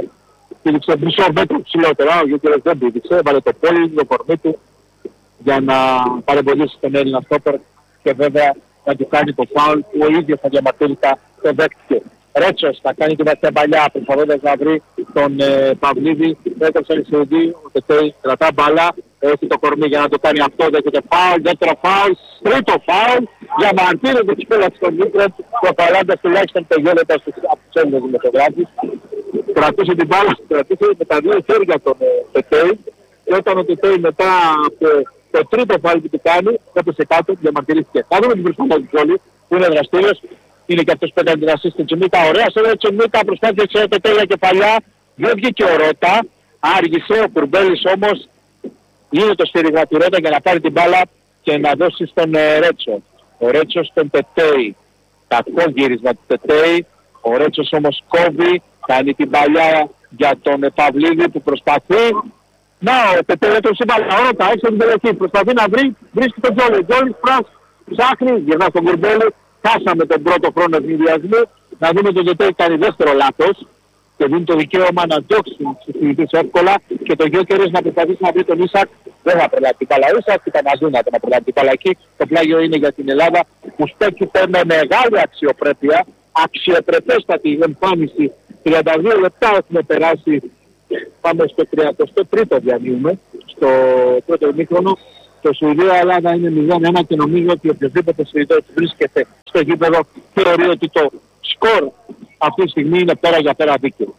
πήδηξε μισό μέτρο ψηλότερα, ο Γιώκερες δεν πήδηξε, έβαλε το πόλι, το κορμί του για να παρεμποδίσει τον Έλληνα στόπερ και βέβαια να του κάνει το φάουλ που ο ίδιος θα διαμαρτύρητα το δέχτηκε. Ρέτσος θα κάνει την βαθιά παλιά προσπαθώντας να βρει τον Παυλίδη, έτρεψε η Σουηδή, ο Τετέι κρατά μπάλα, έχει το κορμί για να το κάνει αυτό, δέχεται φάουλ, δεύτερο φάουλ, τρίτο φάουλ, διαμαρτύρεται της πέλας των Μήτρων, προκαλώντας τουλάχιστον το γέλετα από τους Έλληνες δημοσιογράφους. Κρατούσε την μπάλα, κρατούσε με τα δύο χέρια τον Τετέι και όταν ο Τετέι μετά από το τρίτο φάουλ που του κάνει, έπεσε κάτω, διαμαρτυρήθηκε. Θα δούμε την προσπάθεια του Τζόλη, που είναι δραστήριος. Είναι και αυτός πέντε αντιδραστής στην Τσιμίκα. Ωραία, σε ένα Τσιμίκα προσπάθησε το τέλεια κεφαλιά. Δεν βγήκε ο Ρώτα. Άργησε, ο Κουρμπέλης όμως είναι το στήριγμα του Ρώτα για να πάρει την μπάλα και να δώσει στον Ρέτσο. Ο Ρέτσος στον Τετέι. Κακό γύρισμα του Τετέι. Ο Ρέτσος όμως κόβει, κάνει την παλιά για τον Παυλίδη που προσπαθεί. Να, ο Τετέι δεν τον συμπάλα. Ο Ρώτα έξω την περιοχή. Προσπαθεί να βρει, βρίσκει τον Τζόλι. Τζόλι ψάχνει, γυρνά στον Κουρμπέλη. Χάσαμε τον πρώτο χρόνο ευνηδιασμού, να δούμε τον Τετέι κάνει δεύτερο λάθος και δίνει το δικαίωμα να διώξει τους συζητητές εύκολα και το Γιώκερες να προσπαθήσει να βρει τον Ίσακ. Δεν θα προλάβει την μπάλα. Ο Ίσακ ήταν αδύνατο να προλάβει την μπάλα εκεί. Το πλάγιο είναι για την Ελλάδα που στέκεται με μεγάλη αξιοπρέπεια, αξιοπρεπέστατη εμφάνιση. 32 λεπτά έχουμε περάσει, πάμε στο 33ο διανύουμε, στο πρώτο ημίχρονο. Το Σουηδία-Ελλάδα είναι 0-1 και νομίζω ότι οποιοδήποτε Σουηδός βρίσκεται στο γήπεδο θεωρεί ότι το σκορ αυτή τη στιγμή είναι πέρα για πέρα δίκαιο.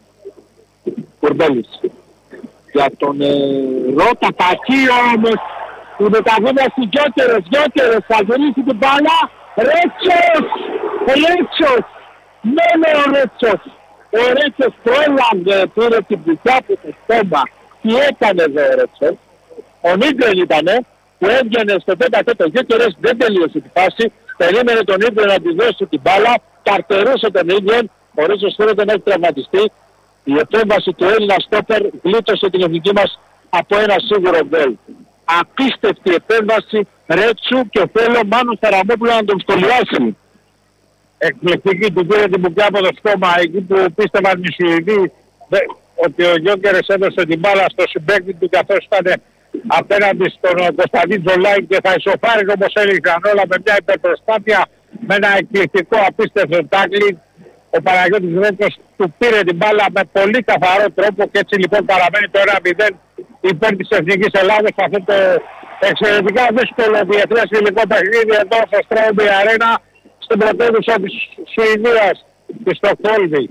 Κουρμπέλης. Για τον Ρώτα, κακή όμως, η μεταβίβαση στους Γιώκερες, θα γυρίσει την μπάλα, Ρέτσος, ο Ρέτσος. Ο Ρέτσος πρόλαβε, πήρε την πουθιά από το στόμα. Τι έκανε εδώ ο Ρέτσος? Ο Νίγκρεν ήτανε, που έβγαινε στο 5ο Γιώκερες, δεν τελείωσε τη φάση, περίμενε τον Νίγκρεν να τη δώσει την μπάλα, καρτερούσε τον Νίγκρεν, ο Ρέτσος φαίνεται να έχει τραυματιστεί. Η επέμβαση του Έλληνα στόπερ γλίτωσε την εθνική μας από ένα σίγουρο γκολ. Απίστευτη επέμβαση Ρέτσου και θέλω Μάνο Σαραμόπουλο να τον σχολιάσει. Εκπληκτική του πήρε την μπουκιά από το στόμα, εκεί που πίστευαν οι Σουηδοί ότι ο Γιώκερες έδωσε την μπάλα στο συμπαίκτη του καθώς ήταν απέναντι στον Κωνσταντίν Τζολάκη και θα ισοφάρει όπως έλεγαν όλα με μια υπερπροσπάθεια, με ένα εκπληκτικό απίστευτο τάκλινγκ Ο Παναγιώτης Ρέτσος του πήρε την μπάλα με πολύ καθαρό τρόπο και έτσι λοιπόν παραμένει το 1-0 υπέρ της Εθνικής Ελλάδας σε αυτό το εξαιρετικά δύσκολο διεθνές υλικό παιχνίδι εδώ στο Strawberry Arena στην πρωτεύουσα της Σουηδίας, τη Στοκχόλμη.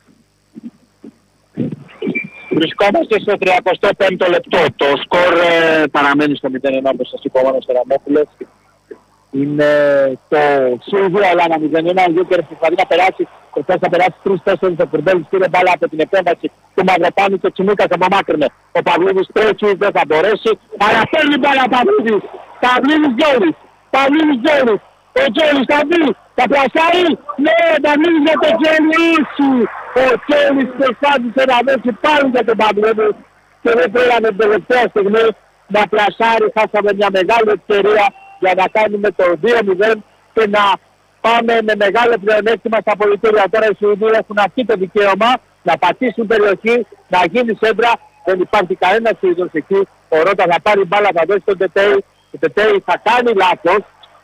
Βρισκόμαστε στο 35ο λεπτό. Το σκορ παραμένει στο 0-1 όπως σας είπα ο Μάνος Τεραμόπουλος. Είναι το Σουηδία Ελλάδα 0-1. Ο Γιούκερ προσπαθεί να περάσει. Προσπαθεί να περάσει 3-4. Ο Κουρμπέλης πήρε μπάλα από την επέμβαση του Μαυροπάνου και ο Τσιμίκας απομάκρυνε. Ο Παυλίδης τρέχει, δεν θα μπορέσει. Αλλά παίρνει μπάλα ο Παυλίδης. Παυλίδης Τζόλης. Παυλίδης Τζόλης. Ο Τζόλης θα δει. Θα πλασάρει. Ναι, Παυλίδης για το Τζόλης. Ο Τζόλης προσπάθησε να δώσει πάλι για τον Παυλίδη και δεν πήραμε την τελευταία στιγμή να πλασάρει. Χάσαμε μια μεγάλη ευκαιρία για να κάνουμε το 2-0 και να πάμε με μεγάλο πλεονέκτημα στα απολυτήρια. Τώρα οι Σουηδοί έχουν αυτή το δικαίωμα να πατήσουν περιοχή, να γίνει σέντρα. Δεν υπάρχει κανένα Σουηδός εκεί. Ο Ρώτα θα πάρει μπάλα, θα δώσει τον Τετέι. Ο Τετέι θα κάνει λάθος.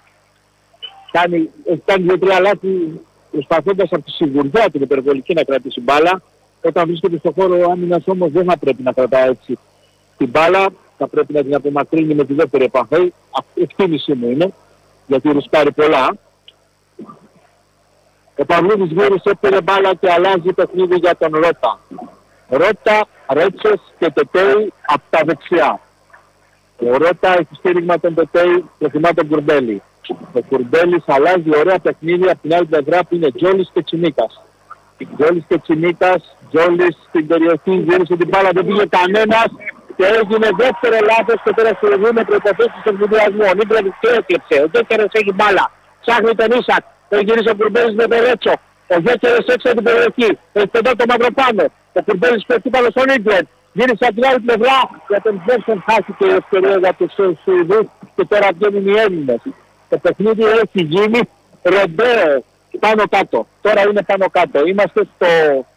Έχει κάνει 2-3 λάθη προσπαθώντας από τη σιγουριά την υπερβολική να κρατήσει μπάλα. Όταν βρίσκεται στο χώρο άμυνας όμως δεν θα πρέπει να κρατάει έτσι την μπάλα. Θα πρέπει να την απομακρύνει με τη δεύτερη επαφή. Αυτή η εκτίμησή μου είναι, γιατί ρισκάρει πολλά. Ο Παυλίδης γύρισε, πήρε μπάλα και αλλάζει παιχνίδι για τον Ρώτα. Ρώτα, Ρέτσος και Τετέι από τα δεξιά. Ο Ρώτα έχει στήριγμα τον Τετέι, προτιμά τον Κουρμπέλη. Ο Κουρμπέλης αλλάζει ωραία παιχνίδι από την άλλη πλευρά που είναι Τζόλης και Τσιμίκας. Τζόλης και Τσιμίκας, Τζόλης στην περιοχή, γύρισε την μπάλα, δεν πήγε κανένας. Και έγινε δεύτερο λάθος και τώρα με προϋποθέσεις του ενθουσιασμού. Ο Νίμπρεβιτ και έκλεψε. Ο Γκέκερες έχει μπάλα. Ψάχνει τον Ίσακ. Τον γύρισε ο Κουρμπέλης με τον Ρέτσο. Ο Γκέκερες έξω την περιοχή. Έχει τον το Μαυροπάνο. Ο Κουρμπέλης πέφτει πάνω στον Ίγκλεντ. Γύρισε από την άλλη πλευρά για τον Τζέρσον. Χάθηκε η ευκαιρία για τους Σουηδούς και τώρα βγαίνουν οι Έλληνες. Το παιχνίδι έχει γίνει ροντέο πάνω κάτω. Τώρα είναι πάνω κάτω. Είμαστε στο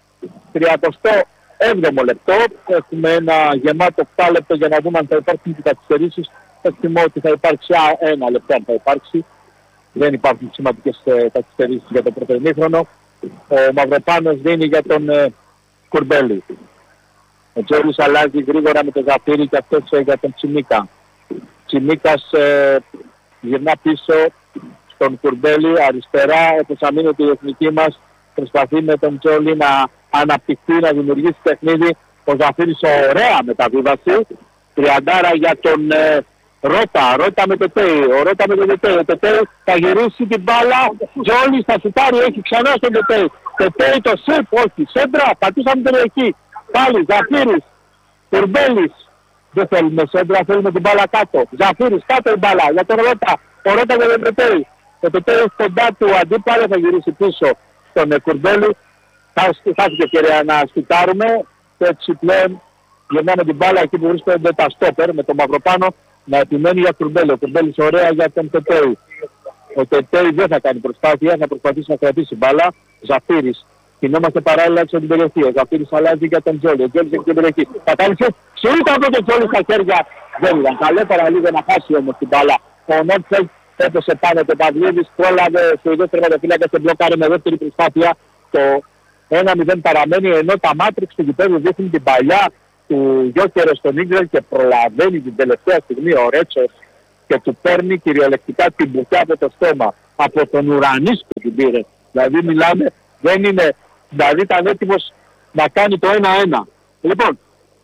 37ο λεπτό. Έχουμε ένα γεμάτο 7 λεπτό για να δούμε αν θα υπάρξουν και καθυστερήσεις. Εκτιμώ ότι θα υπάρξει ένα λεπτό αν θα υπάρξει. Δεν υπάρχουν σημαντικές καθυστερήσεις για το πρώτο ημίχρονο. Ο Μαυροπάνος δίνει για τον Κουρμπέλη. Ο Τζόλης αλλάζει γρήγορα με το Ζαφύρι και αυτός για τον Τσιμίκα. Τσιμίκας γυρνά πίσω στον Κουρμπέλη αριστερά, όπως αμήνεται η εθνική μας. Προσπαθεί με τον Τζόλη να αναπτυχθεί, να δημιουργήσει παιχνίδι. Ο Ζαφύρης ωραία μεταβίβαση. Τριαντάρα για τον Ρώτα με το Τέι. Ο Ρώτα με το Τέι. Ο Τέι θα γυρίσει την μπάλα. Τζόλης θα σουτάρει, έχει ξανά στον Τέι. Τέι το σιπ, όχι. Σέντρα, πατήσαμε την περιοχή. Πάλι Ζαφύρης, Κουρμπέλης. Δεν θέλουμε σέντρα, θέλουμε την μπάλα κάτω. Ζαφύρης, κάτω η μπάλα για τον Ρώτα. Ο Ρώτα με το Τέι. Ο Τέι κοντά του αντίπαλο, θα γυρίσει πίσω στον Κουρμπέλη. Θα έχει ευκαιρία να σουτάρουμε. Και έτσι πλέον γυρνάμε την μπάλα εκεί που βρίσκονται τα στόπερ με τον Μαυροπάνο να επιμένει για Κουρμπέλη. Ο Κουρμπέλης ωραία για τον Τετέι. Ο Τετέι δεν θα κάνει προσπάθεια, θα προσπαθήσει να κρατήσει μπάλα. Ζαφύρης. Κινόμαστε παράλληλα έξω την περιοχή. Ο Ζαφύρης αλλάζει για τον Τζόλι. Ο Τζόλις έχει την περιοχή. Θα κάνει σιούτα από τον Τζόλι στα χέρια. Δεν ήταν καλύτερα λίγο να χάσει όμως την μπάλα. Ο Νότσελ έπεσε πάνω το Παυλίδης. Πρόλαβε στο ίδιο τερματοφύλακα και μπλοκάρει με δεύτερη προσπάθεια. Το 1-0 παραμένει ενώ τα μάτριξ του γηπέδου δείχνει την παλιά του Γιώκερ στον Ίγκλεντ και προλαβαίνει την τελευταία στιγμή ο Ρέτσος και του παίρνει κυριολεκτικά την μπουκιά από το στόμα. Από τον ουρανίσκο την πήρε. Δηλαδή μιλάμε, δεν είναι, δηλαδή ήταν έτοιμος να κάνει το 1-1. Λοιπόν,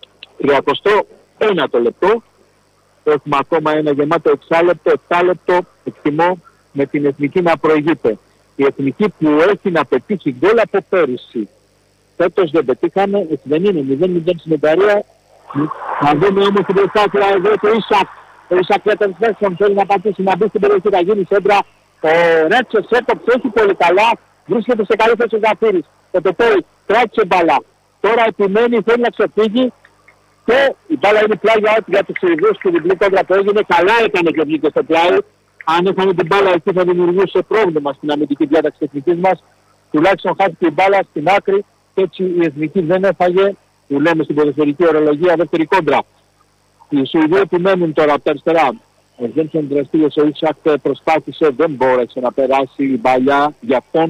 31ο λεπτό, έχουμε ακόμα ένα γεμάτο 6 λεπτό, εκτιμώ με την εθνική να προηγείται. Η εθνική που έχει να πετύχει γκολ από πέρυσι. Φέτος δεν πετύχαμε, έτσι δεν είναι, 0-0 στην Ουγγαρία. Να δούμε όμως την προσπάθεια εδώ το Ίσακ. Ο Ίσακ Πέτερσον θέλει να πατήσει, να μπει στην περιοχή, να γίνει σέντρα. Ο Ρέτσος έκοψε, έχει πολύ καλά. Βρίσκεται σε καλή θέση ο Ζαφύρης. Ο Τετέι κράτησε μπαλά. Τώρα επιμένει, θέλει να ξεφύγει. Και η μπάλα είναι πλάγια για τους Σουηδούς και την διπλή κόντρα που έγινε. Καλά έκανε και βγήκε στο πλάι. Αν είχαμε την μπάλα εκεί θα δημιουργούσε πρόβλημα στην αμυντική διάταξη της εθνικής μας. Τουλάχιστον χάθηκε η μπάλα στην άκρη και έτσι η εθνική δεν έφαγε, που λέμε στην ποδοσφαιρική ορολογία, δεύτερη κόντρα. Οι Σουηδοί επιμένουν τώρα από τα αριστερά. Ο Ζένσον δραστήριος, ο Ίσακ προσπάθησε, δεν μπόρεσε να περάσει η μπαλιά για αυτόν.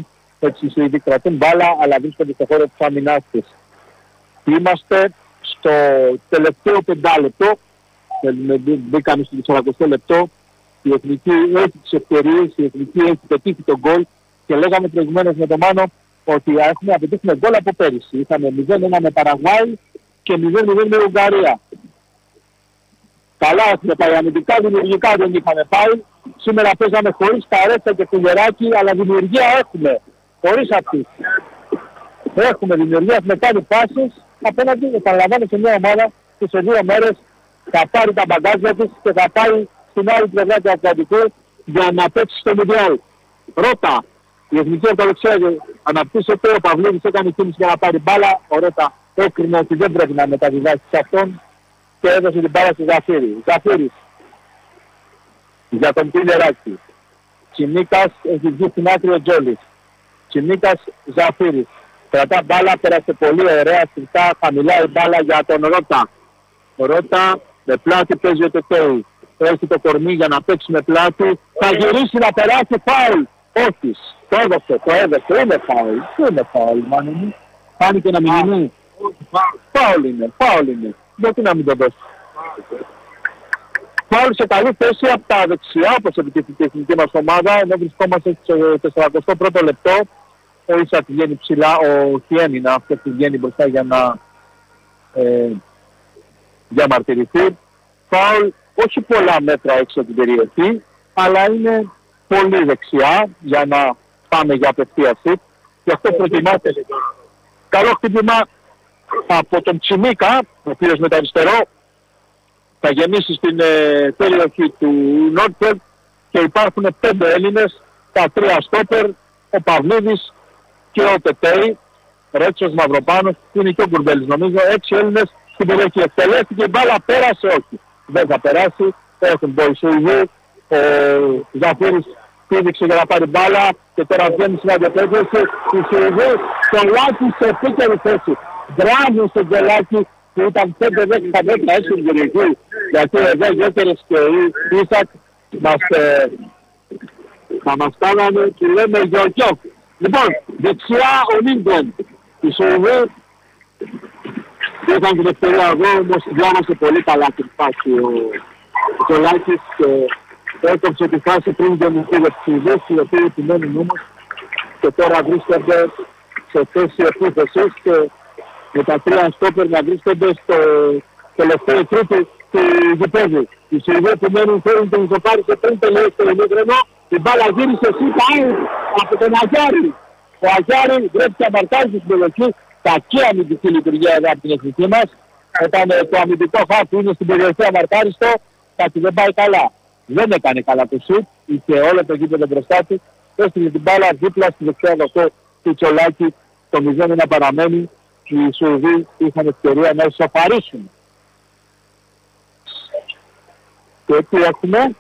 Έτσι οι Σουηδοί κρατούν μπάλα, αλλά βρίσκονται στο χώρο της άμυνάς της. Είμαστε στο τελευταίο 5 λεπτό. Μπήκαμε στο 40 λεπτό. Η Εθνική έχει τις ευκαιρίες, η Εθνική έχει πετύχει τον γκολ και λέγαμε προηγουμένως με τον Μάνο ότι έχουμε να πετύχουμε γκολ από πέρυσι. Είχαμε 0-1 με Παραγουάη και 0-0 με Ουγγαρία. Καλά έχουμε πάει αμυντικά, δημιουργικά δεν είχαμε πάει. Σήμερα παίζαμε χωρίς Καρέτσα και Κουλεράκι, αλλά δημιουργία έχουμε. Χωρίς αυτή. Έχουμε δημιουργία, έχουμε κάνει πάσεις απέναντι, επαναλαμβάνω, σε μια ομάδα που σε 2 μέρες θα πάρει τα μπαγκάζια της και θα πάει στην άλλη πλευρά του Ατλαντικού για να παίξει στο Μουντιάλ. Ρώτα, η Εθνική Ορθοδοξία αναπτύσσεται, ο Παυλίδης έκανε κίνηση για να πάρει μπάλα, ο Ρώτα έκρινε ότι δεν πρέπει να μεταβιβάσει σε αυτόν και έδωσε την μπάλα στη Ζαφύρη. Ζαφύρης για τον Πιλεράκη. Τσιμίκας έχει βγει στην άκρη ο Τζόλης. Τσιμίκας Ζαφύρης. Κρατά μπάλα, πέρασε πολύ ωραία, στριχτά, χαμηλά η μπάλα για τον Ρώτα. Ο Ρώτα με πλάτη παίζει ο Τετέι. Έχει το κορμί για να παίξει με πλάτη. Θα γυρίσει να περάσει, φάουλ. Όχι. Το έδωσε. Είναι φάουλ. Δεν είναι φάουλ, μάνα μου. Φάνηκε να μην είναι. Φάουλ είναι. Γιατί να μην το δώσει. Φάουλ σε καλή θέση από τα δεξιά, όπως επιτυχεί η εθνική μας ομάδα, ενώ βρισκόμαστε στο 41ο λεπτό. Ο Ίσακ βγαίνει ψηλά, ο Χιέν είναι αυτός που βγαίνει μπροστά για να διαμαρτυρηθεί. Φάουλ όχι πολλά μέτρα έξω από την περιοχή, αλλά είναι πολύ δεξιά για να πάμε για απευθείαση. Γι' αυτό προτιμάται καλό χτύπημα από τον Τσιμίκα, ο οποίος με το αριστερό θα γεμίσει στην περιοχή του Νόρτφελτ και υπάρχουν 5 Έλληνες, τα 3 στόπερ, ο Παυλίδης και ο Τετέι, Ρέτσος, Μαυροπάνος, που είναι και ο Κουρμπέλης νομίζω, 6 Έλληνες στην περιοχή. Εκτελέστηκε η μπάλα, πέρασε, όχι. Δεν θα περάσει, έχουν πω οι Σουηδοί, ο Ζαφύρης πήδηξε για να πάρει μπάλα και τώρα βγαίνει στην αντεπέθεση. Οι Σουηδοί τον Λάκη σε επίκαιρη θέση. Μπράβο στον Τζελάκη που ήταν 5-10 μέτρα έξω στην περιοχή. Γιατί εδώ Γιώκερες και οι Ίσακ θα μας κάνανε και λέμε Γιώκιόκ. Λοιπόν, δεξιά ο Νίγκον. Οι Σουηδοί ήταν την ευκαιρία εδώ, όμως διάβασε πολύ καλά την φάση ο Τζολάκης και έκοψε τη φάση πριν γεννηθεί για τους Σουηδούς, οι οποίοι επιμένουν όμως και τώρα βρίσκονται σε θέση επίθεσης και με τα 3 στόπερ να βρίσκονται στο τελευταίο τρίτο του γηπέδου. Οι Σουηδοί επιμένουν, θέλουν τον ισοπάρισε πριν τελειώσει το ημίχρονο, η μπάλα γύρισε πάει από τον Αγιάρη. Ο Αγιάρη βρέθηκε αμαρτάζει στην περιοχή. Κακή αμυντική λειτουργία εδώ από την εθνική μας. Όταν το αμυντικό χάφι είναι στην περιοχή αμαρτάριστο, κάτι δεν πάει καλά. Δεν έκανε καλά το σουτ, είχε όλο το γήπεδο μπροστά του. Έστειλε την μπάλα δίπλα στη δεξιά δοχό του Τσολάκη. Το 0-1 παραμένει. Οι Σουηδοί είχαν ευκαιρία να ισοφαρίσουν. Και τι έχουμε.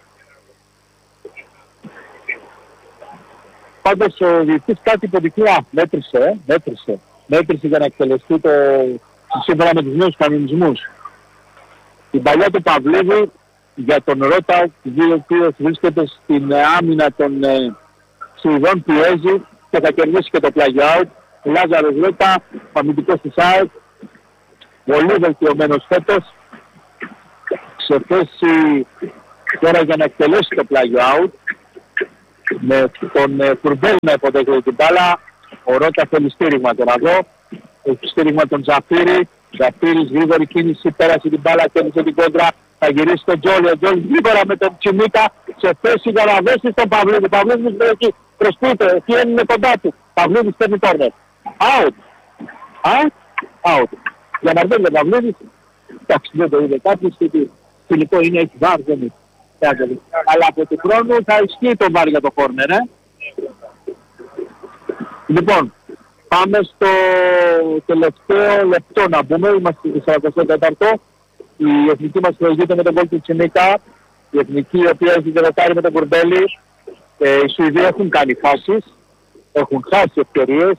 Πάντως ο διετής κάτι υποδεικνύει, μέτρησε για να εκτελεστεί το σύμφωνα με τους νέους κανονισμούς. Την παλιά του Παυλίδη για τον Ρώτα, ο οποίος βρίσκεται στην άμυνα των Σουηδών, πιέζει και θα κερδίσει και το play out. Λάζαρος Ρώτα, αμυντικός της ΑΕΚ, πολύ βελτιωμένος φέτος, σε θέση τώρα για να εκτελέσει το play out. Με τον Κουρμπέλ να υποδέχεται την μπάλα. Ο Ρώτα θέλει στήριγμα τώρα εδώ. Έχει στήριγμα τον Ζαφύρη. Ζαφύρης γρήγορη κίνηση, πέρασε την μπάλα, κέρδισε την κόντρα. Θα γυρίσει τον Τζόλι. Ο Τζόλι γρήγορα με τον Τσιμίκα σε θέση για να δέσει στον Παυλίδη. Παυλίδης είναι εκεί. Προσποιείται. Εκεί είναι κοντά του. Παυλίδης παίρνει κόρνερ. Out. Για να μπαίνει ο Παυλίδης. Εντάξει, δεν το είδε κάποιος. Φιλικό είναι, έχει βάρ, δεν είναι. Αλλά από του χρόνου θα ισχύει το βάρ για το κόρνερ, Λοιπόν, πάμε στο τελευταίο λεπτό να πούμε. Είμαστε στο 44ο. Η εθνική μας προηγείται με τον γκολ του Τσιμίκα. Η εθνική η οποία έχει δεδοτάρει με τον Κουρμπέλη. Οι Σουηδοί έχουν κάνει φάσεις. Έχουν χάσει ευκαιρίες.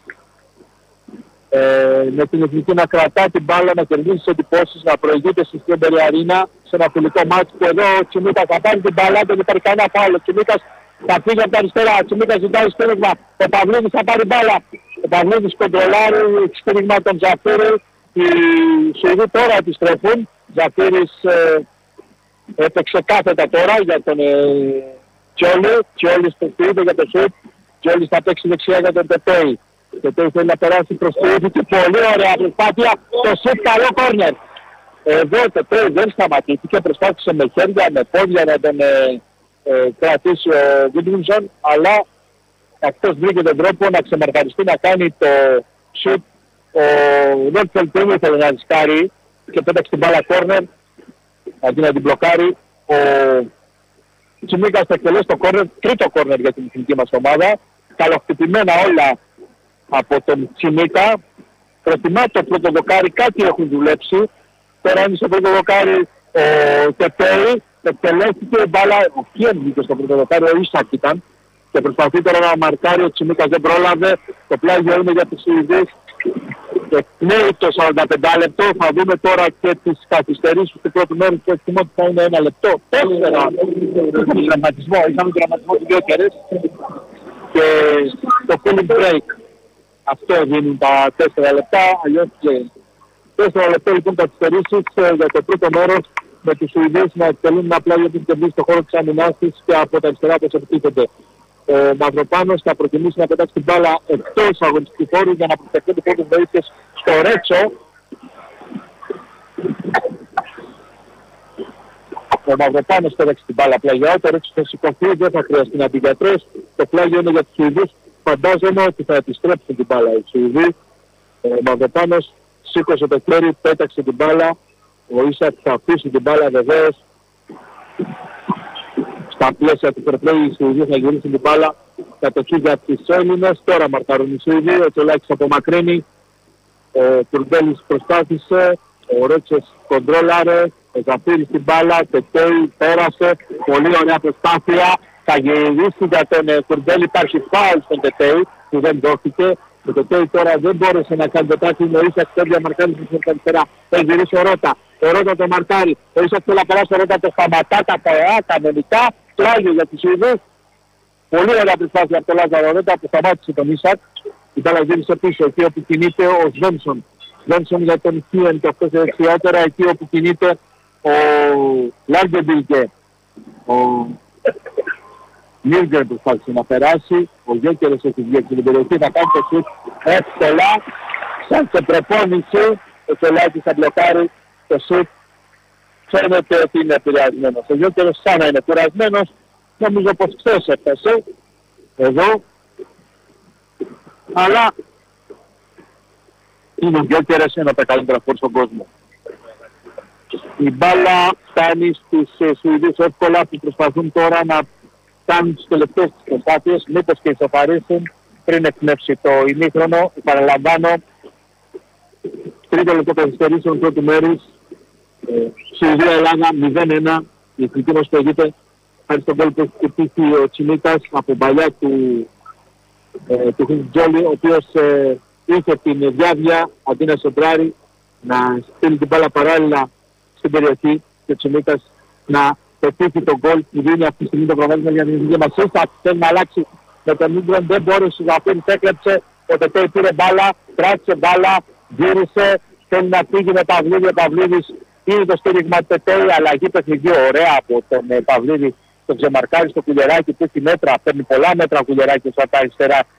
Με την εθνική να κρατά την μπάλα, να κερδίσει τις εντυπώσεις, να προηγείται στη Στρέμπερη Αρίνα σε ένα φιλικό μάτι που εδώ ο Τσιμίκας θα πάρει την μπάλα, δεν υπάρχει κανένα φάουλ. Ο Τσιμίκας θα φύγει από τα αριστερά. Τσιμίκας ζητάει στήριγμα. Ο Παυλίδης θα πάρει μπάλα. Ο Παυλίδης κοντρολάρει, στήριγμα τον Ζαφύρη. Οι Σουηδοί τώρα επιστρέφουν. Ζαφύρης έπαιξε κάθετα τώρα για τον Τσιόλι. Τσιόλις στηρίζεται για το σουτ. Τσιόλις θα παίξει δεξιά για τον Τετέι. Ο Τετέι θέλει να περάσει προς τη ίδια και πολύ ωραία προσπάθεια. Το σουτ καλό κόρνερ. Εδώ το Τετέι δεν σταματήθηκε. Προσπάθησε με χέρια, με πόδια να τον κρατήσει ο Γκούντινσον, αλλά αυτός βρήκε τον τρόπο να ξεμαρκαριστεί, να κάνει το σουτ. Ο Νόρτφελτ δεν ήθελε να ρισκάρει και πέταξε την μπάλα κόρνερ αντί να την μπλοκάρει. Ο Τσιμίκας θα εκτελέσει το κόρνερ, τρίτο κόρνερ για την εθνική μας ομάδα. Καλοχτυπημένα όλα από τον Τσιμίκα. Προτιμά το πρώτο δοκάρι, κάτι έχουν δουλέψει. Τώρα είναι στο πρώτο δοκάρι ο Τετέι. Εκτελέστηκε η μπάλα, ο Κιέμ βγήκε στο πρώτο δοκάρι, ο Ίσακ ήταν. Και προσπαθεί τώρα να μαρκάρει, ο Τσιμίκας δεν πρόλαβε. Το πλάγιο είναι για τους Σουηδούς. Εκπνέει το 45 λεπτό. Θα δούμε τώρα και τις καθυστερήσεις του πρώτου μέρους που εκτιμώ ότι θα είναι 1 λεπτό. 4 δραματισμό. Είχαμε δραματισμό του 2 κερές και το cooling break. Αυτό δίνουν τα 4 λεπτά. Αλλιώς και 4 λεπτά λοιπόν καθυστερήσεις για το πρώτο μέρος με τους Σουηδούς να εκτελούν ένα πλάγιο που κερδίσει στο χώρο της αμυνάς της και από τα αριστερά τους επιτίθεται. Ο Μαυροπάνος θα προτιμήσει να πετάξει την μπάλα εκτός αγωνιστικού χώρου για να προτεχθεί τις πρώτες βοήθειες στο Ρέτσο. Ο Μαυροπάνος πέταξε την μπάλα πλάγια, το Ρέτσο θα σηκωθεί, δεν θα χρειαστεί να την γιατρές. Το πλάγιο είναι για τους Σουηδούς. Φαντάζομαι ότι θα επιστρέψουν την μπάλα οι Σουηδοί. Ο Μαυροπάνος σήκωσε το χέρι, πέταξε την μπάλα. Ο Ίσακ θα αφήσει την μπάλα βεβαίως. Στα πλαίσια του προπλέγει οι Σουηδοί θα γυρίσουν την μπάλα κατοχή για τις Έλληνες. Τώρα μαρκάρουν οι Σουηδοί, ο Τσολάκης απομακρύνει. Ο Τουρμπέλης προσπάθησε, ο Ρέτσος κοντρόλαρε, ο Ζαφύρης την μπάλα, Τετέι πέρασε, πολύ ωραία προσπάθεια. Θα γυρίσει για τον Τουρμπέλη, υπάρχει φάουλ στον Τετέι που δεν δόθηκε. Ο Τετέι τώρα δεν μπόρεσε να κάνει το τάξη, ο Ίσακ θέλει να μαρκάρει στην αριστερά. Θα γυρίσει ο Ρότα. Ο Ρότα το μαρκάρει. Ο Ίσακ θέλει να περάσει, ο Ρότα το σταματά τα ΠΑΕΑ κανονικά. Πλάγιο για τους Σουηδούς. Πολύ ωραία προσπάθεια από τον Λάζαρο Ρότα που σταμάτησε τον Ίσακ. Η μπάλα γύρισε πίσω εκεί όπου κινείται ο Σβένσον. Σβένσον για τον Χίεν και αυτός δεξιότερα εκεί όπου κινείται ο Λάγκεμπιλκε. Ο Μίργκερ προσπάθησε να περάσει. Ο Γιώκερος έχει βγει από την περιοχή να κάνει το σουτ εύκολα. Σαν σε προπόνηση ο Τσολάκης θα μπλοκάρει το σουτ. Φαίνεται ότι είναι επηρεασμένος. Ο Γιώκερος σαν να είναι κουρασμένος. Νομίζω πως χθες έφτασε εδώ. Αλλά είναι ο Γιώκερος ένα από τα καλύτερα φόρ στον κόσμο. Η μπάλα φτάνει στους Σουηδούς εύκολα που προσπαθούν τώρα να κάνουν τις τελευταίες τις προσπάθειες, μήπως και ισοφαρίσουν πριν εκπνεύσει το ημίχρονο. Παραλαμβάνω, τρίτο λεπτό καθυστερήσεων πρώτου μέρους. Σουηδία-Ελλάδα 0-1. Η εθνική μας προηγείται χάρη στον γκολ που έχει χτυπήσει ο Τσιμίκας από παλιά του Χιντζόλη, ο οποίος είχε την διάβια αντί να σοντράρει, να στείλει την μπάλα παράλληλα στην περιοχή και ο Τσιμίκας να πετύχει τον γκολ που δίνει αυτή τη στιγμή το προβάδισμα για την εθνική μας. Ίστα θέλει να αλλάξει με τον Μίγκρον, δεν μπόρεσε να αφήνει, έκλεψε, ο Τετέι πήρε μπάλα, κράτησε μπάλα, γύρισε, θέλει να φύγει με Παυλίδη, ο Παυλίδης είναι το στήριγμα του Τετέι, αλλαγή παιχνιδιού ωραία από τον Παυλίδη, τον ξεμαρκάρει στο Κουλιεράκι που έχει μέτρα, παίρνει πολλά μέτρα ο Κουλιεράκης από τα αριστερά